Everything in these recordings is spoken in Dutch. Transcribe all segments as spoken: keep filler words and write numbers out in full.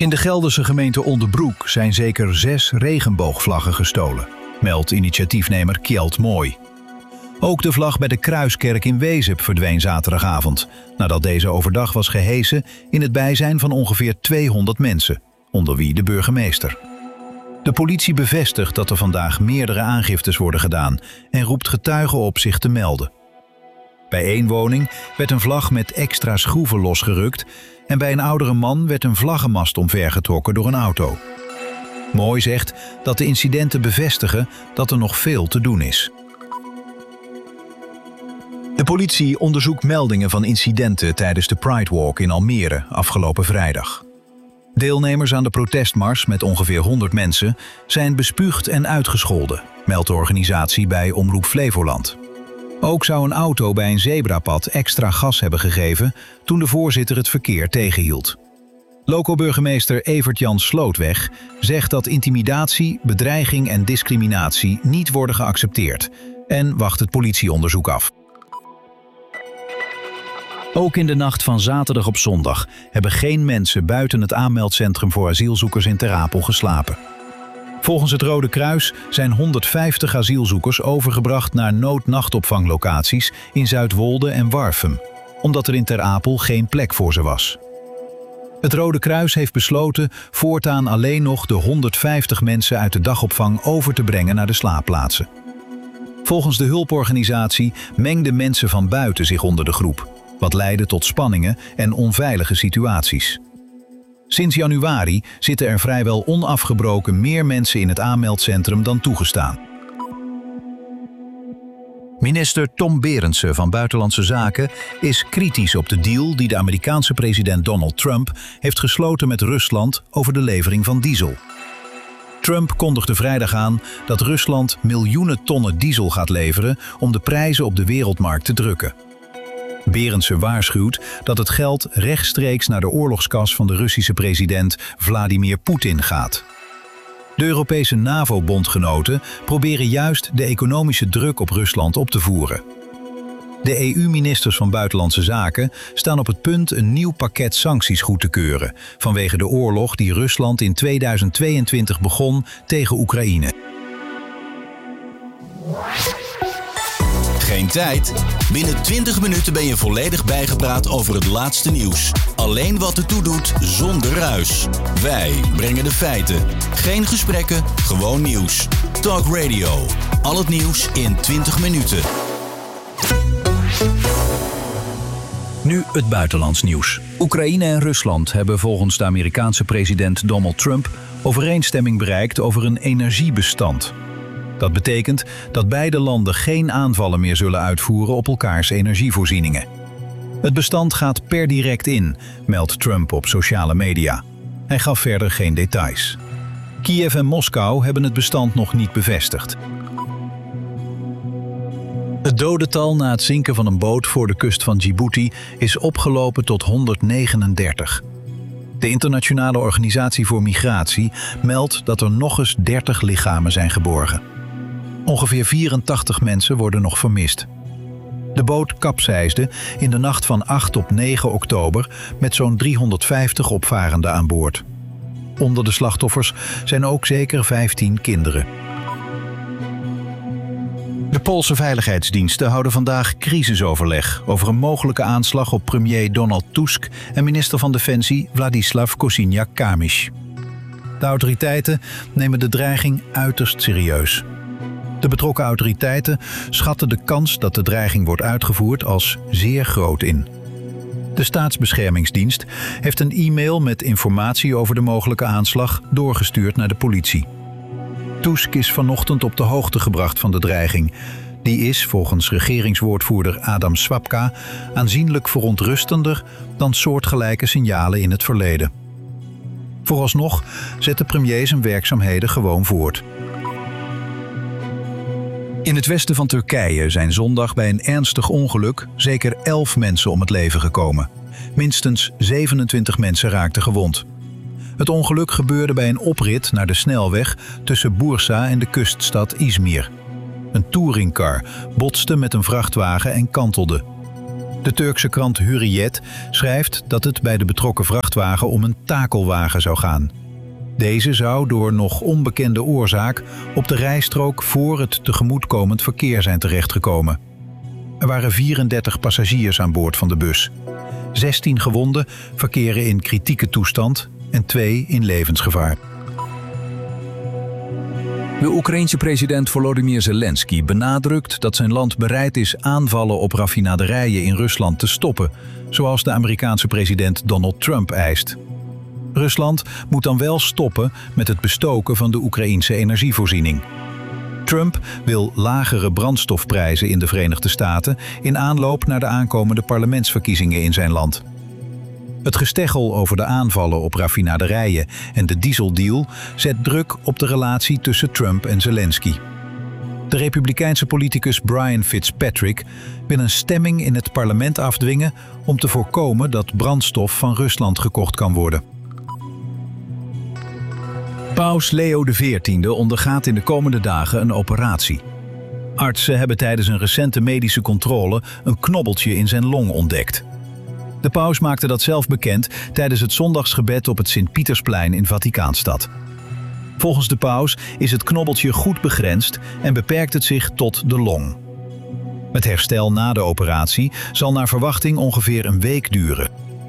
In de Gelderse gemeente Onderbroek zijn zeker zes regenboogvlaggen gestolen, meldt initiatiefnemer Kjeld Mooi. Ook de vlag bij de Kruiskerk in Wezep verdween zaterdagavond, nadat deze overdag was gehesen in het bijzijn van ongeveer tweehonderd mensen, onder wie de burgemeester. De politie bevestigt dat er vandaag meerdere aangiftes worden gedaan en roept getuigen op zich te melden. Bij één woning werd een vlag met extra schroeven losgerukt en bij een oudere man werd een vlaggenmast omvergetrokken door een auto. Mooi zegt dat de incidenten bevestigen dat er nog veel te doen is. De politie onderzoekt meldingen van incidenten tijdens de Pride Walk in Almere afgelopen vrijdag. Deelnemers aan de protestmars met ongeveer honderd mensen zijn bespuugd en uitgescholden, meldt de organisatie bij Omroep Flevoland. Ook zou een auto bij een zebrapad extra gas hebben gegeven toen de voorzitter het verkeer tegenhield. Loco-burgemeester Evert-Jan Slootweg zegt dat intimidatie, bedreiging en discriminatie niet worden geaccepteerd en wacht het politieonderzoek af. Ook in de nacht van zaterdag op zondag hebben geen mensen buiten het aanmeldcentrum voor asielzoekers in Ter Apel geslapen. Volgens het Rode Kruis zijn honderdvijftig asielzoekers overgebracht naar noodnachtopvanglocaties in Zuidwolde en Warffum, omdat er in Ter Apel geen plek voor ze was. Het Rode Kruis heeft besloten voortaan alleen nog de honderdvijftig mensen uit de dagopvang over te brengen naar de slaapplaatsen. Volgens de hulporganisatie mengden mensen van buiten zich onder de groep, wat leidde tot spanningen en onveilige situaties. Sinds januari zitten er vrijwel onafgebroken meer mensen in het aanmeldcentrum dan toegestaan. Minister Tom Berendsen van Buitenlandse Zaken is kritisch op de deal die de Amerikaanse president Donald Trump heeft gesloten met Rusland over de levering van diesel. Trump kondigde vrijdag aan dat Rusland miljoenen tonnen diesel gaat leveren om de prijzen op de wereldmarkt te drukken. Berendsen waarschuwt dat het geld rechtstreeks naar de oorlogskas van de Russische president Vladimir Poetin gaat. De Europese NAVO-bondgenoten proberen juist de economische druk op Rusland op te voeren. De E U-ministers van Buitenlandse Zaken staan op het punt een nieuw pakket sancties goed te keuren vanwege de oorlog die Rusland in tweeduizend tweeëntwintig begon tegen Oekraïne. Geen tijd? Binnen twintig minuten ben je volledig bijgepraat over het laatste nieuws. Alleen wat ertoe doet, zonder ruis. Wij brengen de feiten. Geen gesprekken, gewoon nieuws. Talk Radio. Al het nieuws in twintig minuten. Nu het buitenlands nieuws. Oekraïne en Rusland hebben volgens de Amerikaanse president Donald Trump overeenstemming bereikt over een energiebestand. Dat betekent dat beide landen geen aanvallen meer zullen uitvoeren op elkaars energievoorzieningen. Het bestand gaat per direct in, meldt Trump op sociale media. Hij gaf verder geen details. Kiev en Moskou hebben het bestand nog niet bevestigd. Het dodental na het zinken van een boot voor de kust van Djibouti is opgelopen tot honderdnegenendertig. De Internationale Organisatie voor Migratie meldt dat er nog eens dertig lichamen zijn geborgen. Ongeveer vierentachtig mensen worden nog vermist. De boot kapseisde in de nacht van acht op negen oktober met zo'n driehonderdvijftig opvarenden aan boord. Onder de slachtoffers zijn ook zeker vijftien kinderen. De Poolse veiligheidsdiensten houden vandaag crisisoverleg over een mogelijke aanslag op premier Donald Tusk en minister van Defensie Władysław Kosiniak-Kamysz. De autoriteiten nemen de dreiging uiterst serieus. De betrokken autoriteiten schatten de kans dat de dreiging wordt uitgevoerd als zeer groot in. De Staatsbeschermingsdienst heeft een e-mail met informatie over de mogelijke aanslag doorgestuurd naar de politie. Tusk is vanochtend op de hoogte gebracht van de dreiging. Die is, volgens regeringswoordvoerder Adam Swapka, aanzienlijk verontrustender dan soortgelijke signalen in het verleden. Vooralsnog zet de premier zijn werkzaamheden gewoon voort. In het westen van Turkije zijn zondag bij een ernstig ongeluk zeker elf mensen om het leven gekomen. Minstens zevenentwintig mensen raakten gewond. Het ongeluk gebeurde bij een oprit naar de snelweg tussen Bursa en de kuststad Izmir. Een touringcar botste met een vrachtwagen en kantelde. De Turkse krant Hürriyet schrijft dat het bij de betrokken vrachtwagen om een takelwagen zou gaan. Deze zou door nog onbekende oorzaak op de rijstrook voor het tegemoetkomend verkeer zijn terechtgekomen. Er waren vierendertig passagiers aan boord van de bus. zestien gewonden verkeren in kritieke toestand en twee in levensgevaar. De Oekraïense president Volodymyr Zelensky benadrukt dat zijn land bereid is aanvallen op raffinaderijen in Rusland te stoppen, zoals de Amerikaanse president Donald Trump eist. Rusland moet dan wel stoppen met het bestoken van de Oekraïense energievoorziening. Trump wil lagere brandstofprijzen in de Verenigde Staten in aanloop naar de aankomende parlementsverkiezingen in zijn land. Het gesteggel over de aanvallen op raffinaderijen en de dieseldeal zet druk op de relatie tussen Trump en Zelensky. De republikeinse politicus Brian Fitzpatrick wil een stemming in het parlement afdwingen om te voorkomen dat brandstof van Rusland gekocht kan worden. Paus Leo de veertiende ondergaat in de komende dagen een operatie. Artsen hebben tijdens een recente medische controle een knobbeltje in zijn long ontdekt. De paus maakte dat zelf bekend tijdens het zondagsgebed op het Sint-Pietersplein in Vaticaanstad. Volgens de paus is het knobbeltje goed begrensd en beperkt het zich tot de long. Het herstel na de operatie zal naar verwachting ongeveer een week duren.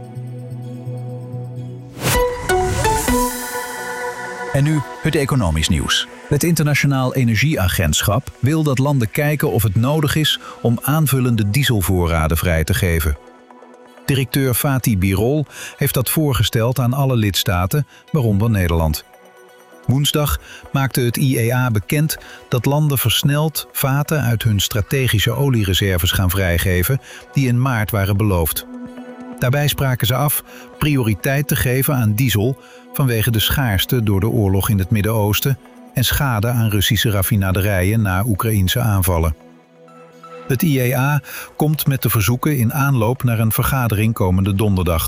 En nu het economisch nieuws. Het Internationaal Energieagentschap wil dat landen kijken of het nodig is om aanvullende dieselvoorraden vrij te geven. Directeur Fatih Birol heeft dat voorgesteld aan alle lidstaten, waaronder Nederland. Woensdag maakte het I E A bekend dat landen versneld vaten uit hun strategische oliereserves gaan vrijgeven die in maart waren beloofd. Daarbij spraken ze af prioriteit te geven aan diesel vanwege de schaarste door de oorlog in het Midden-Oosten en schade aan Russische raffinaderijen na Oekraïense aanvallen. Het I E A komt met de verzoeken in aanloop naar een vergadering komende donderdag.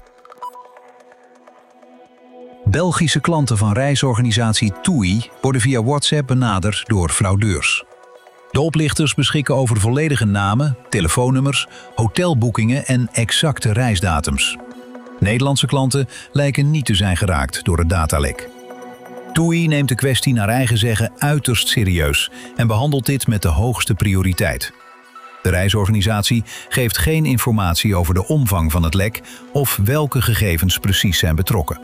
Belgische klanten van reisorganisatie TUI worden via WhatsApp benaderd door fraudeurs. De oplichters beschikken over volledige namen, telefoonnummers, hotelboekingen en exacte reisdatums. Nederlandse klanten lijken niet te zijn geraakt door het datalek. TUI neemt de kwestie naar eigen zeggen uiterst serieus en behandelt dit met de hoogste prioriteit. De reisorganisatie geeft geen informatie over de omvang van het lek of welke gegevens precies zijn betrokken.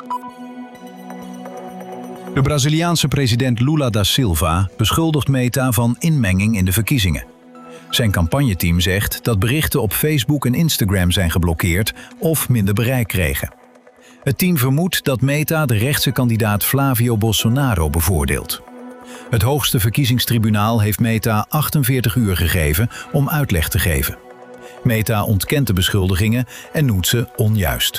De Braziliaanse president Lula da Silva beschuldigt Meta van inmenging in de verkiezingen. Zijn campagneteam zegt dat berichten op Facebook en Instagram zijn geblokkeerd of minder bereik kregen. Het team vermoedt dat Meta de rechtse kandidaat Flavio Bolsonaro bevoordeelt. Het hoogste verkiezingstribunaal heeft Meta achtenveertig uur gegeven om uitleg te geven. Meta ontkent de beschuldigingen en noemt ze onjuist.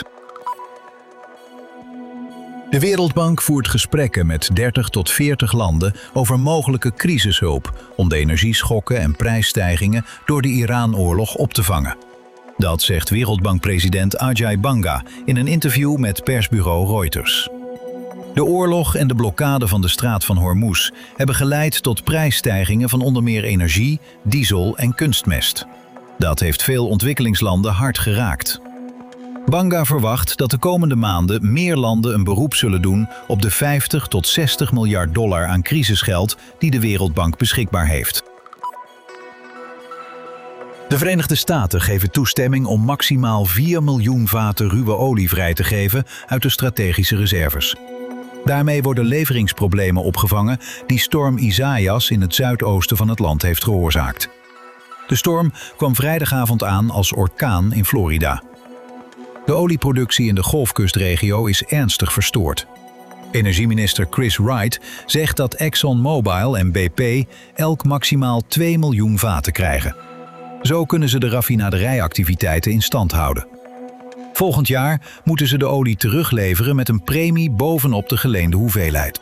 De Wereldbank voert gesprekken met dertig tot veertig landen over mogelijke crisishulp om de energieschokken en prijsstijgingen door de Iran-oorlog op te vangen. Dat zegt Wereldbankpresident Ajay Banga in een interview met persbureau Reuters. De oorlog en de blokkade van de straat van Hormuz hebben geleid tot prijsstijgingen van onder meer energie, diesel en kunstmest. Dat heeft veel ontwikkelingslanden hard geraakt. Banga verwacht dat de komende maanden meer landen een beroep zullen doen op de vijftig tot zestig miljard dollar aan crisisgeld die de Wereldbank beschikbaar heeft. De Verenigde Staten geven toestemming om maximaal vier miljoen vaten ruwe olie vrij te geven uit de strategische reserves. Daarmee worden leveringsproblemen opgevangen die storm Isaias in het zuidoosten van het land heeft veroorzaakt. De storm kwam vrijdagavond aan als orkaan in Florida. De olieproductie in de Golfkustregio is ernstig verstoord. Energieminister Chris Wright zegt dat ExxonMobil en B P elk maximaal twee miljoen vaten krijgen. Zo kunnen ze de raffinaderijactiviteiten in stand houden. Volgend jaar moeten ze de olie terugleveren met een premie bovenop de geleende hoeveelheid.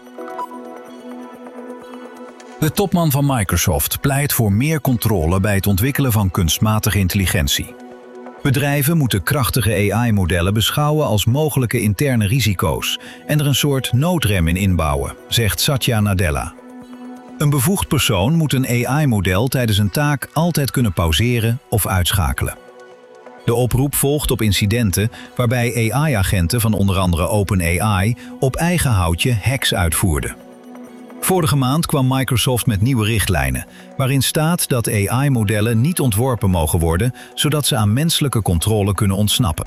De topman van Microsoft pleit voor meer controle bij het ontwikkelen van kunstmatige intelligentie. Bedrijven moeten krachtige A I-modellen beschouwen als mogelijke interne risico's en er een soort noodrem in inbouwen, zegt Satya Nadella. Een bevoegd persoon moet een A I-model tijdens een taak altijd kunnen pauzeren of uitschakelen. De oproep volgt op incidenten waarbij A I-agenten van onder andere OpenAI op eigen houtje hacks uitvoerden. Vorige maand kwam Microsoft met nieuwe richtlijnen, waarin staat dat A I-modellen niet ontworpen mogen worden, zodat ze aan menselijke controle kunnen ontsnappen.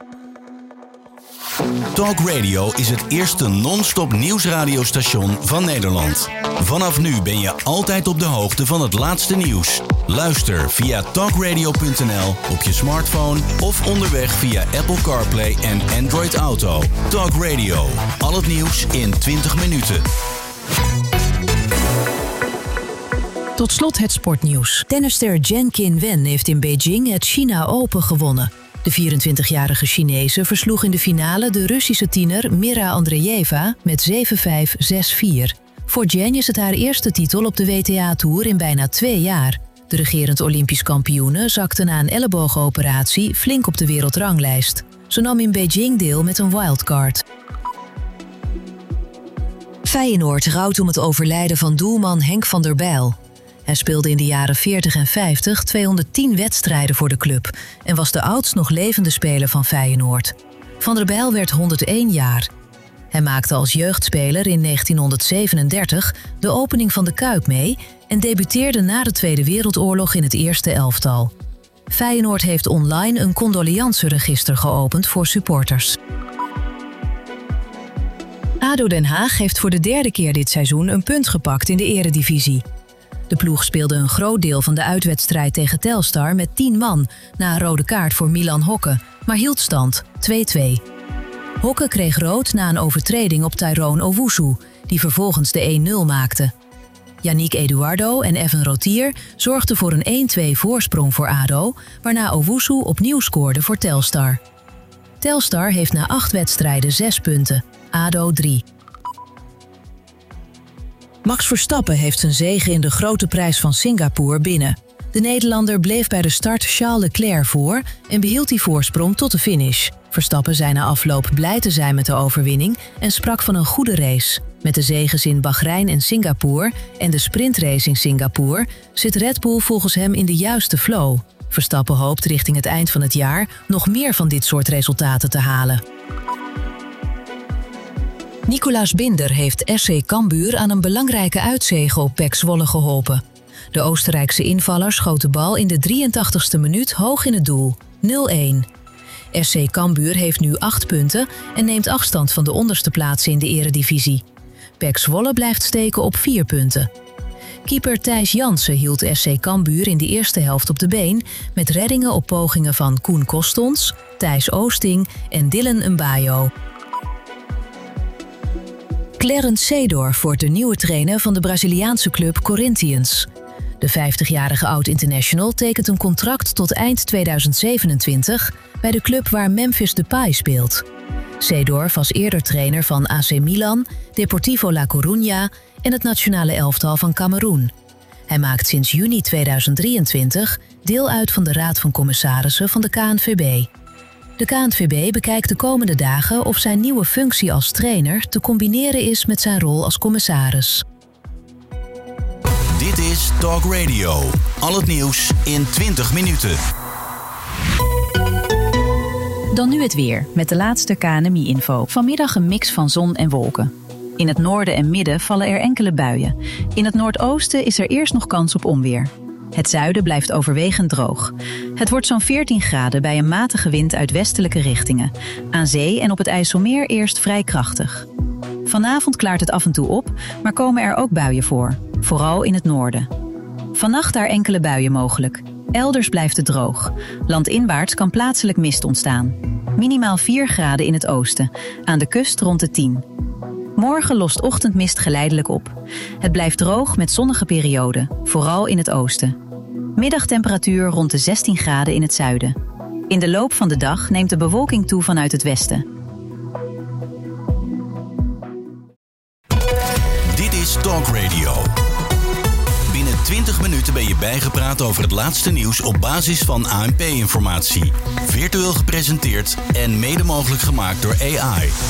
Talk Radio is het eerste non-stop nieuwsradiostation van Nederland. Vanaf nu ben je altijd op de hoogte van het laatste nieuws. Luister via talkradio punt n l op je smartphone of onderweg via Apple CarPlay en Android Auto. Talk Radio, al het nieuws in twintig minuten. Tot slot het sportnieuws. Tennisster Zheng Qinwen heeft in Beijing het China Open gewonnen. De vierentwintigjarige Chinese versloeg in de finale de Russische tiener Mira Andreeva met zeven vijf zes vier. Voor Zheng is het haar eerste titel op de W T A-tour in bijna twee jaar. De regerend Olympisch kampioene zakte na een ellebogenoperatie flink op de wereldranglijst. Ze nam in Beijing deel met een wildcard. Feyenoord rouwt om het overlijden van doelman Henk van der Bijl. Hij speelde in de jaren veertig en vijftig tweehonderdtien wedstrijden voor de club en was de oudst nog levende speler van Feyenoord. Van der Bijl werd honderdéén jaar. Hij maakte als jeugdspeler in negentienhonderdzevenendertig de opening van de Kuip mee en debuteerde na de Tweede Wereldoorlog in het eerste elftal. Feyenoord heeft online een condolianceregister geopend voor supporters. A D O Den Haag heeft voor de derde keer dit seizoen een punt gepakt in de eredivisie. De ploeg speelde een groot deel van de uitwedstrijd tegen Telstar met tien man na een rode kaart voor Milan Hokke, maar hield stand twee twee. Hokke kreeg rood na een overtreding op Tyrone Owusu, die vervolgens de één nul maakte. Yannick Eduardo en Evan Rotier zorgden voor een één twee voorsprong voor A D O, waarna Owusu opnieuw scoorde voor Telstar. Telstar heeft na acht wedstrijden zes punten, A D O drie. Max Verstappen heeft zijn zege in de Grote Prijs van Singapore binnen. De Nederlander bleef bij de start Charles Leclerc voor en behield die voorsprong tot de finish. Verstappen zei na afloop blij te zijn met de overwinning en sprak van een goede race. Met de zeges in Bahrein en Singapore en de sprintrace in Singapore zit Red Bull volgens hem in de juiste flow. Verstappen hoopt richting het eind van het jaar nog meer van dit soort resultaten te halen. Nicolaas Binder heeft S C Cambuur aan een belangrijke uitzege op P E C Zwolle geholpen. De Oostenrijkse invaller schoot de bal in de drieëntachtigste minuut hoog in het doel, nul één. S C Cambuur heeft nu acht punten en neemt afstand van de onderste plaatsen in de eredivisie. P E C Zwolle blijft steken op vier punten. Keeper Thijs Jansen hield S C Cambuur in de eerste helft op de been met reddingen op pogingen van Koen Kostons, Thijs Oosting en Dylan Mbayo. Clarence Seedorf wordt de nieuwe trainer van de Braziliaanse club Corinthians. De vijftigjarige oud-international tekent een contract tot eind tweeduizend zevenentwintig bij de club waar Memphis Depay speelt. Seedorf was eerder trainer van A C Milan, Deportivo La Coruña en het nationale elftal van Kameroen. Hij maakt sinds juni tweeduizend drieëntwintig deel uit van de Raad van Commissarissen van de K N V B. De K N V B bekijkt de komende dagen of zijn nieuwe functie als trainer te combineren is met zijn rol als commissaris. Dit is Talk Radio. Al het nieuws in twintig minuten. Dan nu het weer, met de laatste K N M I-info. Vanmiddag een mix van zon en wolken. In het noorden en midden vallen er enkele buien. In het noordoosten is er eerst nog kans op onweer. Het zuiden blijft overwegend droog. Het wordt zo'n veertien graden bij een matige wind uit westelijke richtingen. Aan zee en op het IJsselmeer eerst vrij krachtig. Vanavond klaart het af en toe op, maar komen er ook buien voor. Vooral in het noorden. Vannacht daar enkele buien mogelijk. Elders blijft het droog. Landinwaarts kan plaatselijk mist ontstaan. Minimaal vier graden in het oosten. Aan de kust rond de tien. Morgen lost ochtendmist geleidelijk op. Het blijft droog met zonnige perioden, vooral in het oosten. Middagtemperatuur rond de zestien graden in het zuiden. In de loop van de dag neemt de bewolking toe vanuit het westen. Dit is Talk Radio. Binnen twintig minuten ben je bijgepraat over het laatste nieuws op basis van A N P-informatie. Virtueel gepresenteerd en mede mogelijk gemaakt door A I.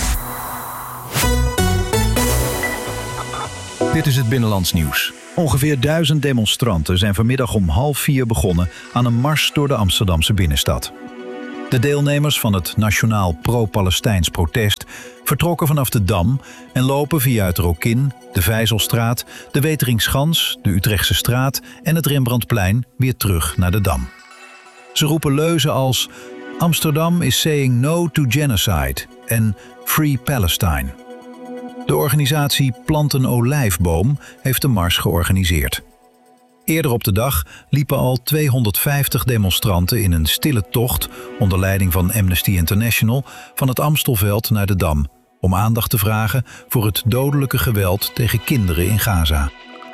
Dit is het Binnenlands nieuws. Ongeveer duizend demonstranten zijn vanmiddag om half vier begonnen aan een mars door de Amsterdamse binnenstad. De deelnemers van het Nationaal Pro-Palestijns Protest vertrokken vanaf de Dam en lopen via het Rokin, de Vijzelstraat, de Weteringschans, de Utrechtse straat en het Rembrandtplein weer terug naar de Dam. Ze roepen leuzen als Amsterdam is saying no to genocide en Free Palestine. De organisatie Plant een Olijfboom heeft de mars georganiseerd. Eerder op de dag liepen al tweehonderdvijftig demonstranten in een stille tocht onder leiding van Amnesty International van het Amstelveld naar de Dam, om aandacht te vragen voor het dodelijke geweld tegen kinderen in Gaza.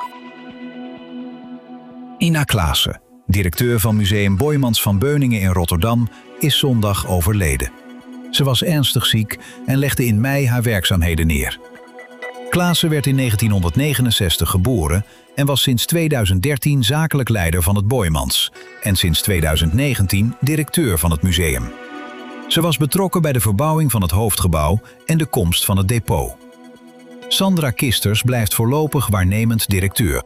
Ina Klaassen, directeur van Museum Boijmans van Beuningen in Rotterdam, is zondag overleden. Ze was ernstig ziek en legde in mei haar werkzaamheden neer. Klaassen werd in negentienhonderdnegenenzestig geboren en was sinds tweeduizend dertien zakelijk leider van het Boijmans en sinds tweeduizend negentien directeur van het museum. Ze was betrokken bij de verbouwing van het hoofdgebouw en de komst van het depot. Sandra Kisters blijft voorlopig waarnemend directeur.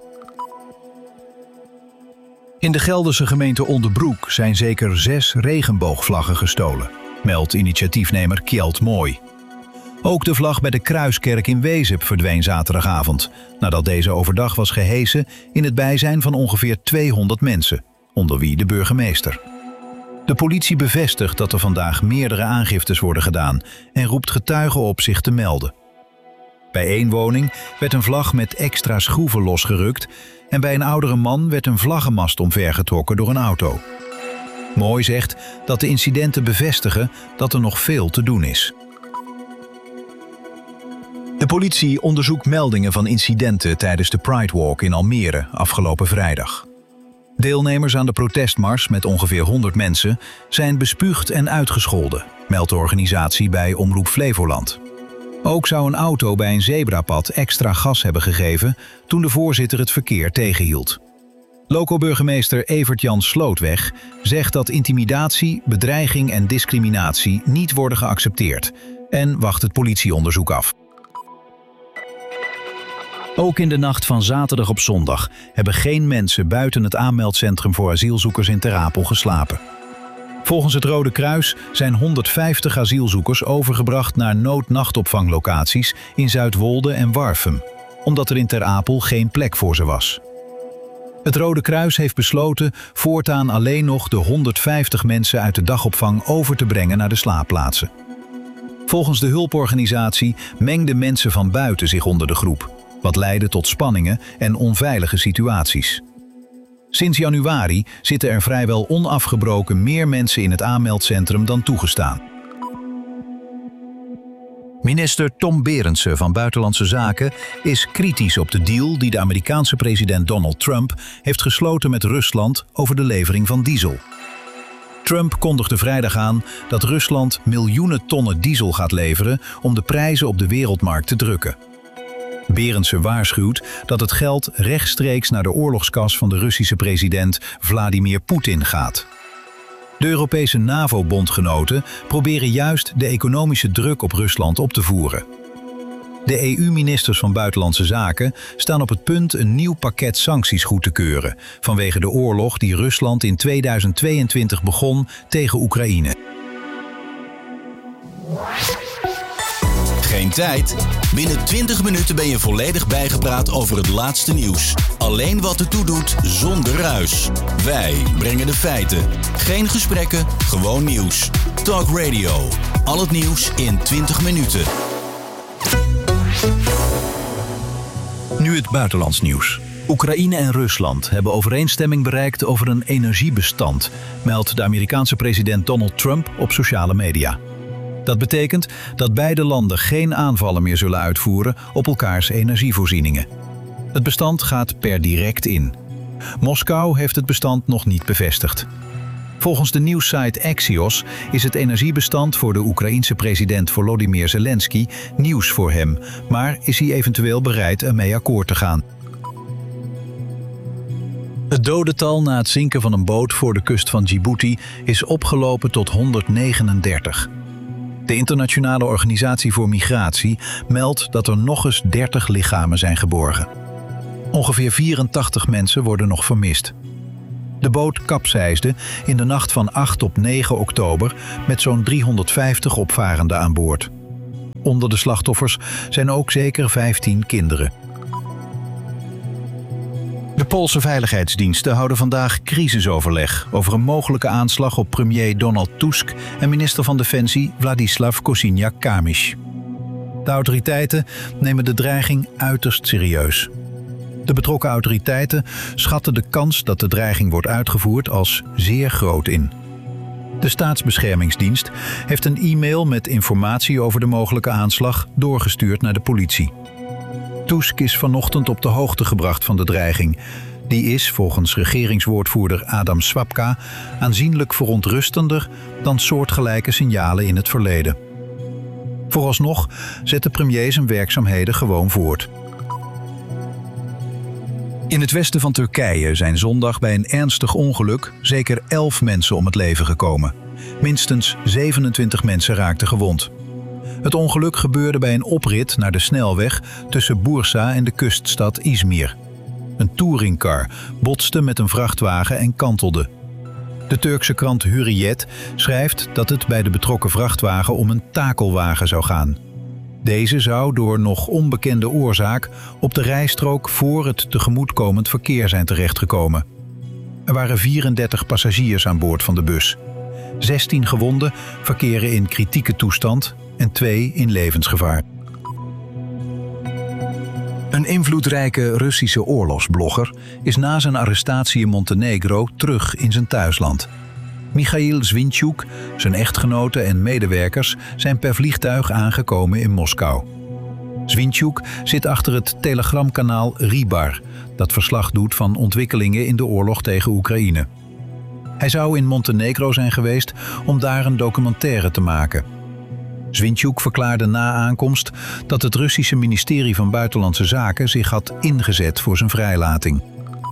In de Gelderse gemeente Onderbroek zijn zeker zes regenboogvlaggen gestolen, meldt initiatiefnemer Kjeld Mooi. Ook de vlag bij de Kruiskerk in Wezep verdween zaterdagavond, nadat deze overdag was gehesen in het bijzijn van ongeveer tweehonderd mensen, onder wie de burgemeester. De politie bevestigt dat er vandaag meerdere aangiftes worden gedaan en roept getuigen op zich te melden. Bij één woning werd een vlag met extra schroeven losgerukt en bij een oudere man werd een vlaggenmast omvergetrokken door een auto. Mooi zegt dat de incidenten bevestigen dat er nog veel te doen is. De politie onderzoekt meldingen van incidenten tijdens de Pride Walk in Almere afgelopen vrijdag. Deelnemers aan de protestmars met ongeveer honderd mensen zijn bespuugd en uitgescholden, meldt de organisatie bij Omroep Flevoland. Ook zou een auto bij een zebrapad extra gas hebben gegeven toen de voorzitter het verkeer tegenhield. Loco-burgemeester Evert-Jan Slootweg zegt dat intimidatie, bedreiging en discriminatie niet worden geaccepteerd en wacht het politieonderzoek af. Ook in de nacht van zaterdag op zondag hebben geen mensen buiten het aanmeldcentrum voor asielzoekers in Ter Apel geslapen. Volgens het Rode Kruis zijn honderdvijftig asielzoekers overgebracht naar noodnachtopvanglocaties in Zuidwolde en Warffum, omdat er in Ter Apel geen plek voor ze was. Het Rode Kruis heeft besloten voortaan alleen nog de honderdvijftig mensen uit de dagopvang over te brengen naar de slaapplaatsen. Volgens de hulporganisatie mengden mensen van buiten zich onder de groep, wat leidde tot spanningen en onveilige situaties. Sinds januari zitten er vrijwel onafgebroken meer mensen in het aanmeldcentrum dan toegestaan. Minister Tom Berendsen van Buitenlandse Zaken is kritisch op de deal die de Amerikaanse president Donald Trump heeft gesloten met Rusland over de levering van diesel. Trump kondigde vrijdag aan dat Rusland miljoenen tonnen diesel gaat leveren om de prijzen op de wereldmarkt te drukken. Berendsen waarschuwt dat het geld rechtstreeks naar de oorlogskas van de Russische president Vladimir Poetin gaat. De Europese NAVO-bondgenoten proberen juist de economische druk op Rusland op te voeren. De E U-ministers van Buitenlandse Zaken staan op het punt een nieuw pakket sancties goed te keuren vanwege de oorlog die Rusland in tweeduizend tweeëntwintig begon tegen Oekraïne. Geen tijd? Binnen twintig minuten ben je volledig bijgepraat over het laatste nieuws. Alleen wat ertoe doet, zonder ruis. Wij brengen de feiten. Geen gesprekken, gewoon nieuws. Talk Radio. Al het nieuws in twintig minuten. Nu het buitenlands nieuws. Oekraïne en Rusland hebben overeenstemming bereikt over een energiebestand, meldt de Amerikaanse president Donald Trump op sociale media. Dat betekent dat beide landen geen aanvallen meer zullen uitvoeren op elkaars energievoorzieningen. Het bestand gaat per direct in. Moskou heeft het bestand nog niet bevestigd. Volgens de nieuwssite Axios is het energiebestand voor de Oekraïense president Volodymyr Zelensky nieuws voor hem, maar is hij eventueel bereid ermee akkoord te gaan. Het dodental na het zinken van een boot voor de kust van Djibouti is opgelopen tot honderdnegenendertig. De Internationale Organisatie voor Migratie meldt dat er nog eens dertig lichamen zijn geborgen. Ongeveer vierentachtig mensen worden nog vermist. De boot kapseisde in de nacht van acht op negen oktober met zo'n driehonderdvijftig opvarenden aan boord. Onder de slachtoffers zijn ook zeker vijftien kinderen. De Poolse veiligheidsdiensten houden vandaag crisisoverleg over een mogelijke aanslag op premier Donald Tusk en minister van Defensie Władysław Kosiniak-Kamysz. De autoriteiten nemen de dreiging uiterst serieus. De betrokken autoriteiten schatten de kans dat de dreiging wordt uitgevoerd als zeer groot in. De Staatsbeschermingsdienst heeft een e-mail met informatie over de mogelijke aanslag doorgestuurd naar de politie. Tusk is vanochtend op de hoogte gebracht van de dreiging. Die is, volgens regeringswoordvoerder Adam Szłapka, aanzienlijk verontrustender dan soortgelijke signalen in het verleden. Vooralsnog zet de premier zijn werkzaamheden gewoon voort. In het westen van Turkije zijn zondag bij een ernstig ongeluk zeker elf mensen om het leven gekomen. Minstens zevenentwintig mensen raakten gewond. Het ongeluk gebeurde bij een oprit naar de snelweg tussen Bursa en de kuststad Izmir. Een touringcar botste met een vrachtwagen en kantelde. De Turkse krant Hürriyet schrijft dat het bij de betrokken vrachtwagen om een takelwagen zou gaan. Deze zou door nog onbekende oorzaak op de rijstrook voor het tegemoetkomend verkeer zijn terechtgekomen. Er waren vierendertig passagiers aan boord van de bus. zestien gewonden verkeren in kritieke toestand en twee in levensgevaar. Een invloedrijke Russische oorlogsblogger is na zijn arrestatie in Montenegro terug in zijn thuisland. Michail Zwintjuk, zijn echtgenote en medewerkers zijn per vliegtuig aangekomen in Moskou. Zwintjuk zit achter het telegramkanaal Ribar, dat verslag doet van ontwikkelingen in de oorlog tegen Oekraïne. Hij zou in Montenegro zijn geweest om daar een documentaire te maken. Zwintjuk verklaarde na aankomst dat het Russische ministerie van Buitenlandse Zaken zich had ingezet voor zijn vrijlating.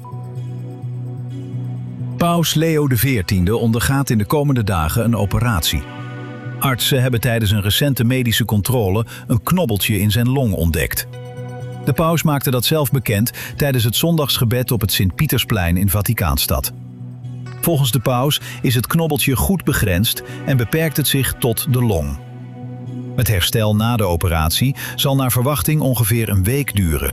Paus Leo de veertiende ondergaat in de komende dagen een operatie. Artsen hebben tijdens een recente medische controle een knobbeltje in zijn long ontdekt. De paus maakte dat zelf bekend tijdens het zondagsgebed op het Sint-Pietersplein in Vaticaanstad. Volgens de paus is het knobbeltje goed begrensd en beperkt het zich tot de long. Het herstel na de operatie zal naar verwachting ongeveer een week duren.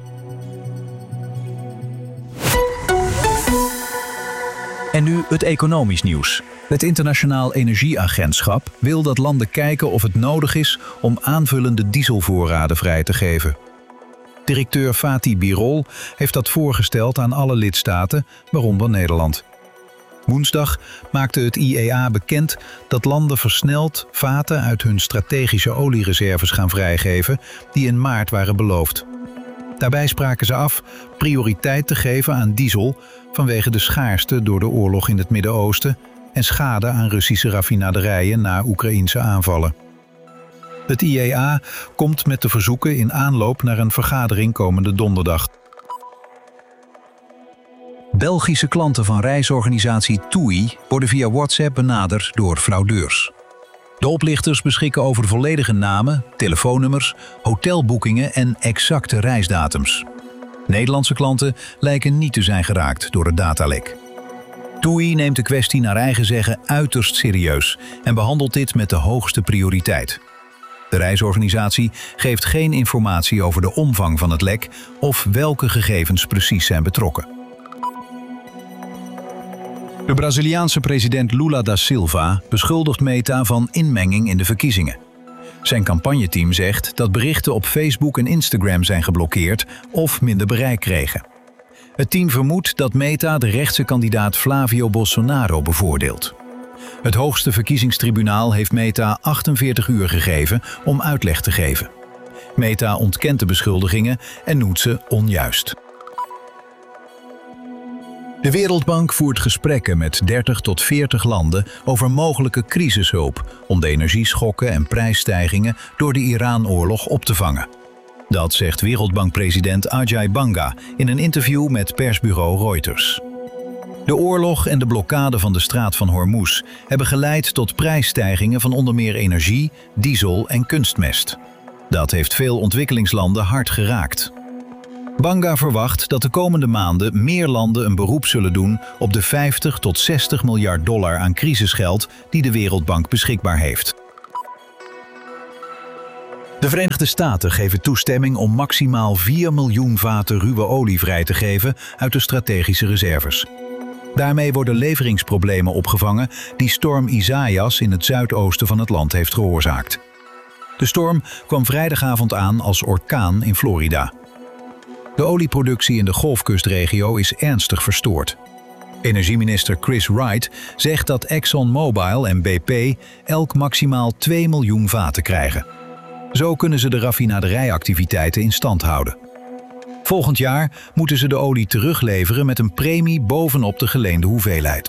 En nu het economisch nieuws. Het Internationaal Energieagentschap wil dat landen kijken of het nodig is om aanvullende dieselvoorraden vrij te geven. Directeur Fatih Birol heeft dat voorgesteld aan alle lidstaten, waaronder Nederland. Woensdag maakte het I E A bekend dat landen versneld vaten uit hun strategische oliereserves gaan vrijgeven die in maart waren beloofd. Daarbij spraken ze af prioriteit te geven aan diesel vanwege de schaarste door de oorlog in het Midden-Oosten en schade aan Russische raffinaderijen na Oekraïense aanvallen. Het I E A komt met de verzoeken in aanloop naar een vergadering komende donderdag. Belgische klanten van reisorganisatie TUI worden via WhatsApp benaderd door fraudeurs. De oplichters beschikken over volledige namen, telefoonnummers, hotelboekingen en exacte reisdatums. Nederlandse klanten lijken niet te zijn geraakt door het datalek. TUI neemt de kwestie naar eigen zeggen uiterst serieus en behandelt dit met de hoogste prioriteit. De reisorganisatie geeft geen informatie over de omvang van het lek of welke gegevens precies zijn betrokken. De Braziliaanse president Lula da Silva beschuldigt Meta van inmenging in de verkiezingen. Zijn campagneteam zegt dat berichten op Facebook en Instagram zijn geblokkeerd of minder bereik kregen. Het team vermoedt dat Meta de rechtse kandidaat Flavio Bolsonaro bevoordeelt. Het hoogste verkiezingstribunaal heeft Meta achtenveertig uur gegeven om uitleg te geven. Meta ontkent de beschuldigingen en noemt ze onjuist. De Wereldbank voert gesprekken met dertig tot veertig landen over mogelijke crisishulp om de energieschokken en prijsstijgingen door de Iran-oorlog op te vangen. Dat zegt Wereldbankpresident Ajay Banga in een interview met persbureau Reuters. De oorlog en de blokkade van de straat van Hormuz hebben geleid tot prijsstijgingen van onder meer energie, diesel en kunstmest. Dat heeft veel ontwikkelingslanden hard geraakt. Banga verwacht dat de komende maanden meer landen een beroep zullen doen op de vijftig tot zestig miljard dollar aan crisisgeld die de Wereldbank beschikbaar heeft. De Verenigde Staten geven toestemming om maximaal vier miljoen vaten ruwe olie vrij te geven uit de strategische reserves. Daarmee worden leveringsproblemen opgevangen die storm Isaias in het zuidoosten van het land heeft veroorzaakt. De storm kwam vrijdagavond aan als orkaan in Florida. De olieproductie in de Golfkustregio is ernstig verstoord. Energieminister Chris Wright zegt dat ExxonMobil en B P elk maximaal twee miljoen vaten krijgen. Zo kunnen ze de raffinaderijactiviteiten in stand houden. Volgend jaar moeten ze de olie terugleveren met een premie bovenop de geleende hoeveelheid.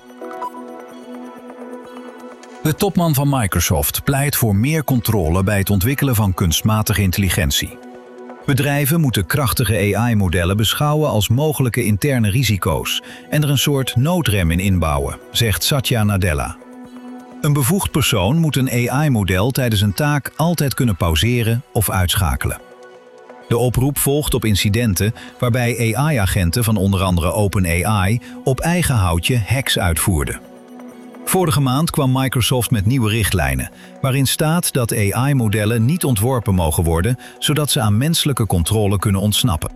De topman van Microsoft pleit voor meer controle bij het ontwikkelen van kunstmatige intelligentie. Bedrijven moeten krachtige A I-modellen beschouwen als mogelijke interne risico's en er een soort noodrem in inbouwen, zegt Satya Nadella. Een bevoegd persoon moet een A I-model tijdens een taak altijd kunnen pauzeren of uitschakelen. De oproep volgt op incidenten waarbij A I-agenten van onder andere OpenAI op eigen houtje hacks uitvoerden. Vorige maand kwam Microsoft met nieuwe richtlijnen, waarin staat dat A I-modellen niet ontworpen mogen worden, zodat ze aan menselijke controle kunnen ontsnappen.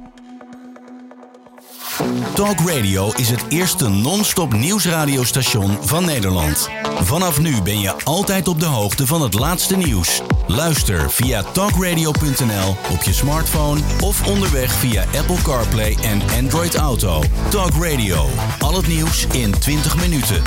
Talk Radio is het eerste non-stop nieuwsradiostation van Nederland. Vanaf nu ben je altijd op de hoogte van het laatste nieuws. Luister via talkradio punt n l op je smartphone of onderweg via Apple CarPlay en Android Auto. Talk Radio, al het nieuws in twintig minuten.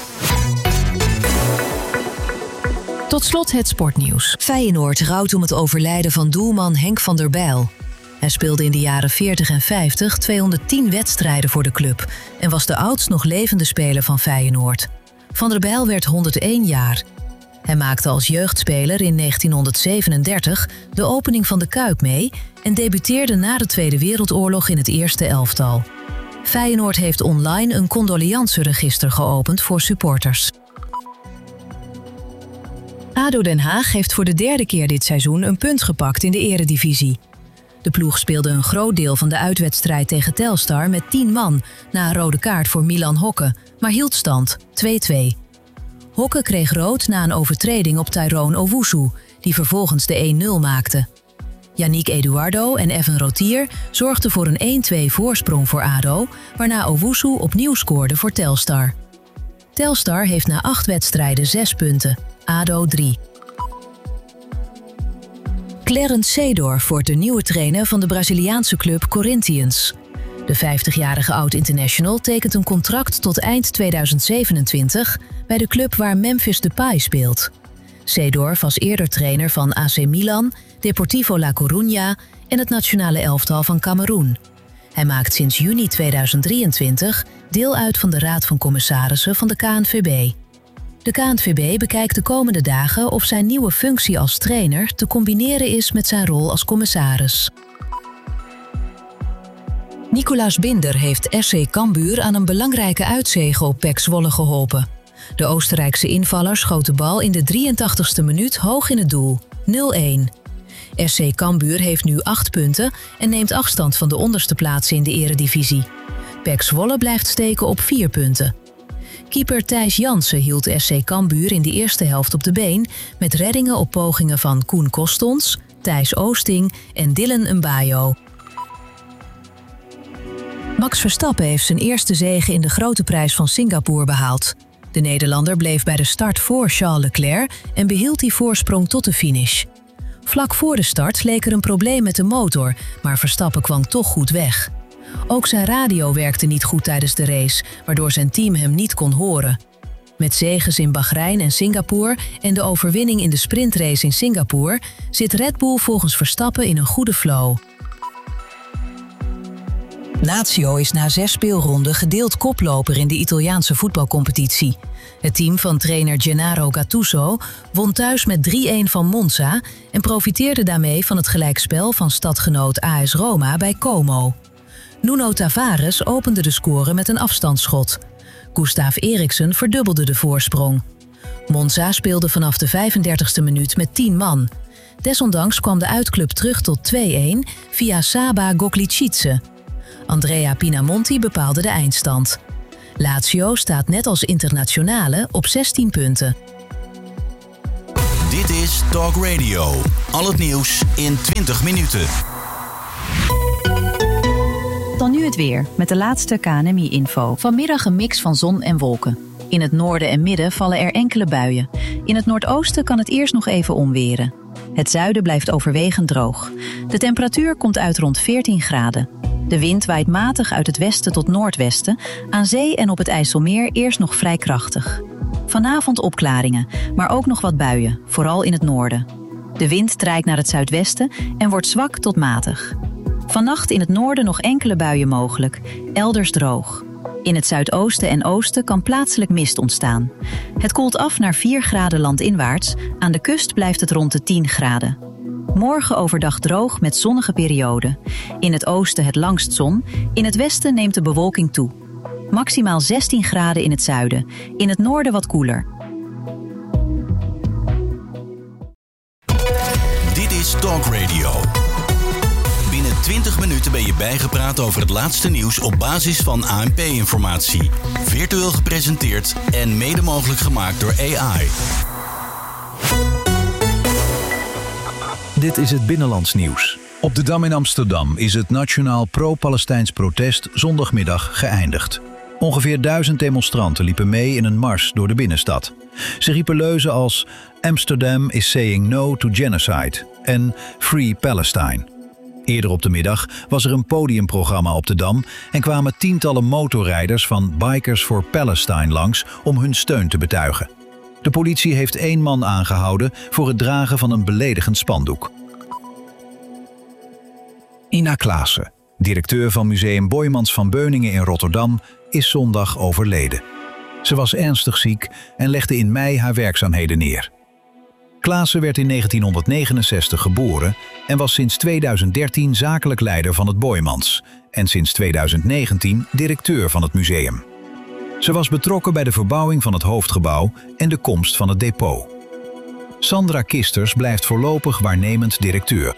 Tot slot het sportnieuws. Feyenoord rouwt om het overlijden van doelman Henk van der Bijl. Hij speelde in de jaren veertig en vijftig tweehonderdtien wedstrijden voor de club en was de oudst nog levende speler van Feyenoord. Van der Bijl werd honderdéén jaar. Hij maakte als jeugdspeler in negentienhonderdzevenendertig de opening van de Kuip mee en debuteerde na de Tweede Wereldoorlog in het eerste elftal. Feyenoord heeft online een condolianceregister geopend voor supporters. A D O Den Haag heeft voor de derde keer dit seizoen een punt gepakt in de eredivisie. De ploeg speelde een groot deel van de uitwedstrijd tegen Telstar met tien man na een rode kaart voor Milan Hokke, maar hield stand twee-twee. Hokke kreeg rood na een overtreding op Tyrone Owusu, die vervolgens de één-nul maakte. Yannick Eduardo en Evan Rotier zorgden voor een één-twee voorsprong voor A D O, waarna Owusu opnieuw scoorde voor Telstar. Telstar heeft na acht wedstrijden zes punten, A D O drie. Clarence Seedorf wordt de nieuwe trainer van de Braziliaanse club Corinthians. De vijftigjarige oud-international tekent een contract tot eind tweeduizend zevenentwintig bij de club waar Memphis Depay speelt. Seedorf was eerder trainer van A C Milan, Deportivo La Coruña en het nationale elftal van Kameroen. Hij maakt sinds juni tweeduizend drieëntwintig deel uit van de Raad van Commissarissen van de K N V B. De K N V B bekijkt de komende dagen of zijn nieuwe functie als trainer te combineren is met zijn rol als commissaris. Nicolaas Binder heeft S C Cambuur aan een belangrijke uitzege op P E C Zwolle geholpen. De Oostenrijkse invaller schoot de bal in de drieëntachtigste minuut hoog in het doel, nul-één. S C Cambuur heeft nu acht punten en neemt afstand van de onderste plaatsen in de eredivisie. P E C Zwolle blijft steken op vier punten. Keeper Thijs Jansen hield S C Cambuur in de eerste helft op de been met reddingen op pogingen van Koen Kostons, Thijs Oosting en Dylan Mbayo. Max Verstappen heeft zijn eerste zege in de Grote Prijs van Singapore behaald. De Nederlander bleef bij de start voor Charles Leclerc en behield die voorsprong tot de finish. Vlak voor de start leek er een probleem met de motor, maar Verstappen kwam toch goed weg. Ook zijn radio werkte niet goed tijdens de race, waardoor zijn team hem niet kon horen. Met zeges in Bahrein en Singapore en de overwinning in de sprintrace in Singapore zit Red Bull volgens Verstappen in een goede flow. Lazio is na zes speelronden gedeeld koploper in de Italiaanse voetbalcompetitie. Het team van trainer Gennaro Gattuso won thuis met drie-één van Monza en profiteerde daarmee van het gelijkspel van stadgenoot A S Roma bij Como. Nuno Tavares opende de score met een afstandsschot. Gustav Eriksen verdubbelde de voorsprong. Monza speelde vanaf de vijfendertigste minuut met tien man. Desondanks kwam de uitclub terug tot twee-een via Saba Gogličice. Andrea Pinamonti bepaalde de eindstand. Lazio staat net als Internazionale op zestien punten. Dit is Talk Radio. Al het nieuws in twintig minuten. Dan nu het weer, met de laatste K N M I-info. Vanmiddag een mix van zon en wolken. In het noorden en midden vallen er enkele buien. In het noordoosten kan het eerst nog even onweren. Het zuiden blijft overwegend droog. De temperatuur komt uit rond veertien graden. De wind waait matig uit het westen tot noordwesten. Aan zee en op het IJsselmeer eerst nog vrij krachtig. Vanavond opklaringen, maar ook nog wat buien, vooral in het noorden. De wind draait naar het zuidwesten en wordt zwak tot matig. Vannacht in het noorden nog enkele buien mogelijk, elders droog. In het zuidoosten en oosten kan plaatselijk mist ontstaan. Het koelt af naar vier graden landinwaarts, aan de kust blijft het rond de tien graden. Morgen overdag droog met zonnige perioden. In het oosten het langst zon, in het westen neemt de bewolking toe. Maximaal zestien graden in het zuiden, in het noorden wat koeler. Dit is Talk Radio. Binnen twintig minuten ben je bijgepraat over het laatste nieuws op basis van A N P-informatie. Virtueel gepresenteerd en mede mogelijk gemaakt door A I. Dit is het Binnenlands nieuws. Op de Dam in Amsterdam is het nationaal pro-Palestijns protest zondagmiddag geëindigd. Ongeveer duizend demonstranten liepen mee in een mars door de binnenstad. Ze riepen leuzen als Amsterdam is saying no to genocide en Free Palestine. Eerder op de middag was er een podiumprogramma op de Dam en kwamen tientallen motorrijders van Bikers for Palestine langs om hun steun te betuigen. De politie heeft één man aangehouden voor het dragen van een beledigend spandoek. Ina Klaassen, directeur van Museum Boijmans van Beuningen in Rotterdam, is zondag overleden. Ze was ernstig ziek en legde in mei haar werkzaamheden neer. Klaassen werd in negentienhonderdnegenenzestig geboren en was sinds tweeduizend dertien zakelijk leider van het Boijmans en sinds tweeduizend negentien directeur van het museum. Ze was betrokken bij de verbouwing van het hoofdgebouw en de komst van het depot. Sandra Kisters blijft voorlopig waarnemend directeur.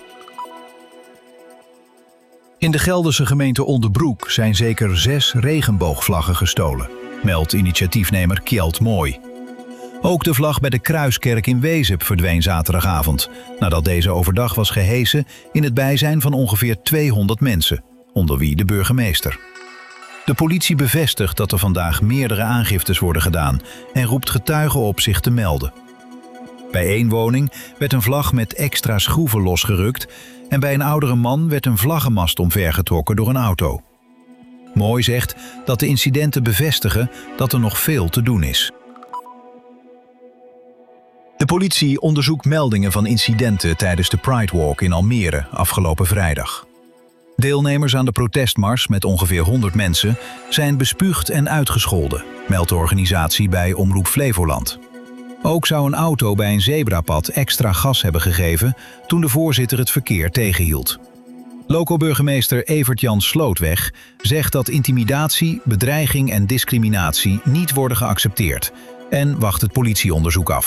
In de Gelderse gemeente Onderbroek zijn zeker zes regenboogvlaggen gestolen, meldt initiatiefnemer Kjeld Mooi. Ook de vlag bij de Kruiskerk in Wezep verdween zaterdagavond, nadat deze overdag was gehesen in het bijzijn van ongeveer tweehonderd mensen, onder wie de burgemeester. De politie bevestigt dat er vandaag meerdere aangiftes worden gedaan en roept getuigen op zich te melden. Bij één woning werd een vlag met extra schroeven losgerukt en bij een oudere man werd een vlaggenmast omvergetrokken door een auto. Mooi zegt dat de incidenten bevestigen dat er nog veel te doen is. De politie onderzoekt meldingen van incidenten tijdens de Pride Walk in Almere afgelopen vrijdag. Deelnemers aan de protestmars met ongeveer honderd mensen zijn bespuugd en uitgescholden, meldt de organisatie bij Omroep Flevoland. Ook zou een auto bij een zebrapad extra gas hebben gegeven toen de voorzitter het verkeer tegenhield. Loco-burgemeester Evert-Jan Slootweg zegt dat intimidatie, bedreiging en discriminatie niet worden geaccepteerd en wacht het politieonderzoek af.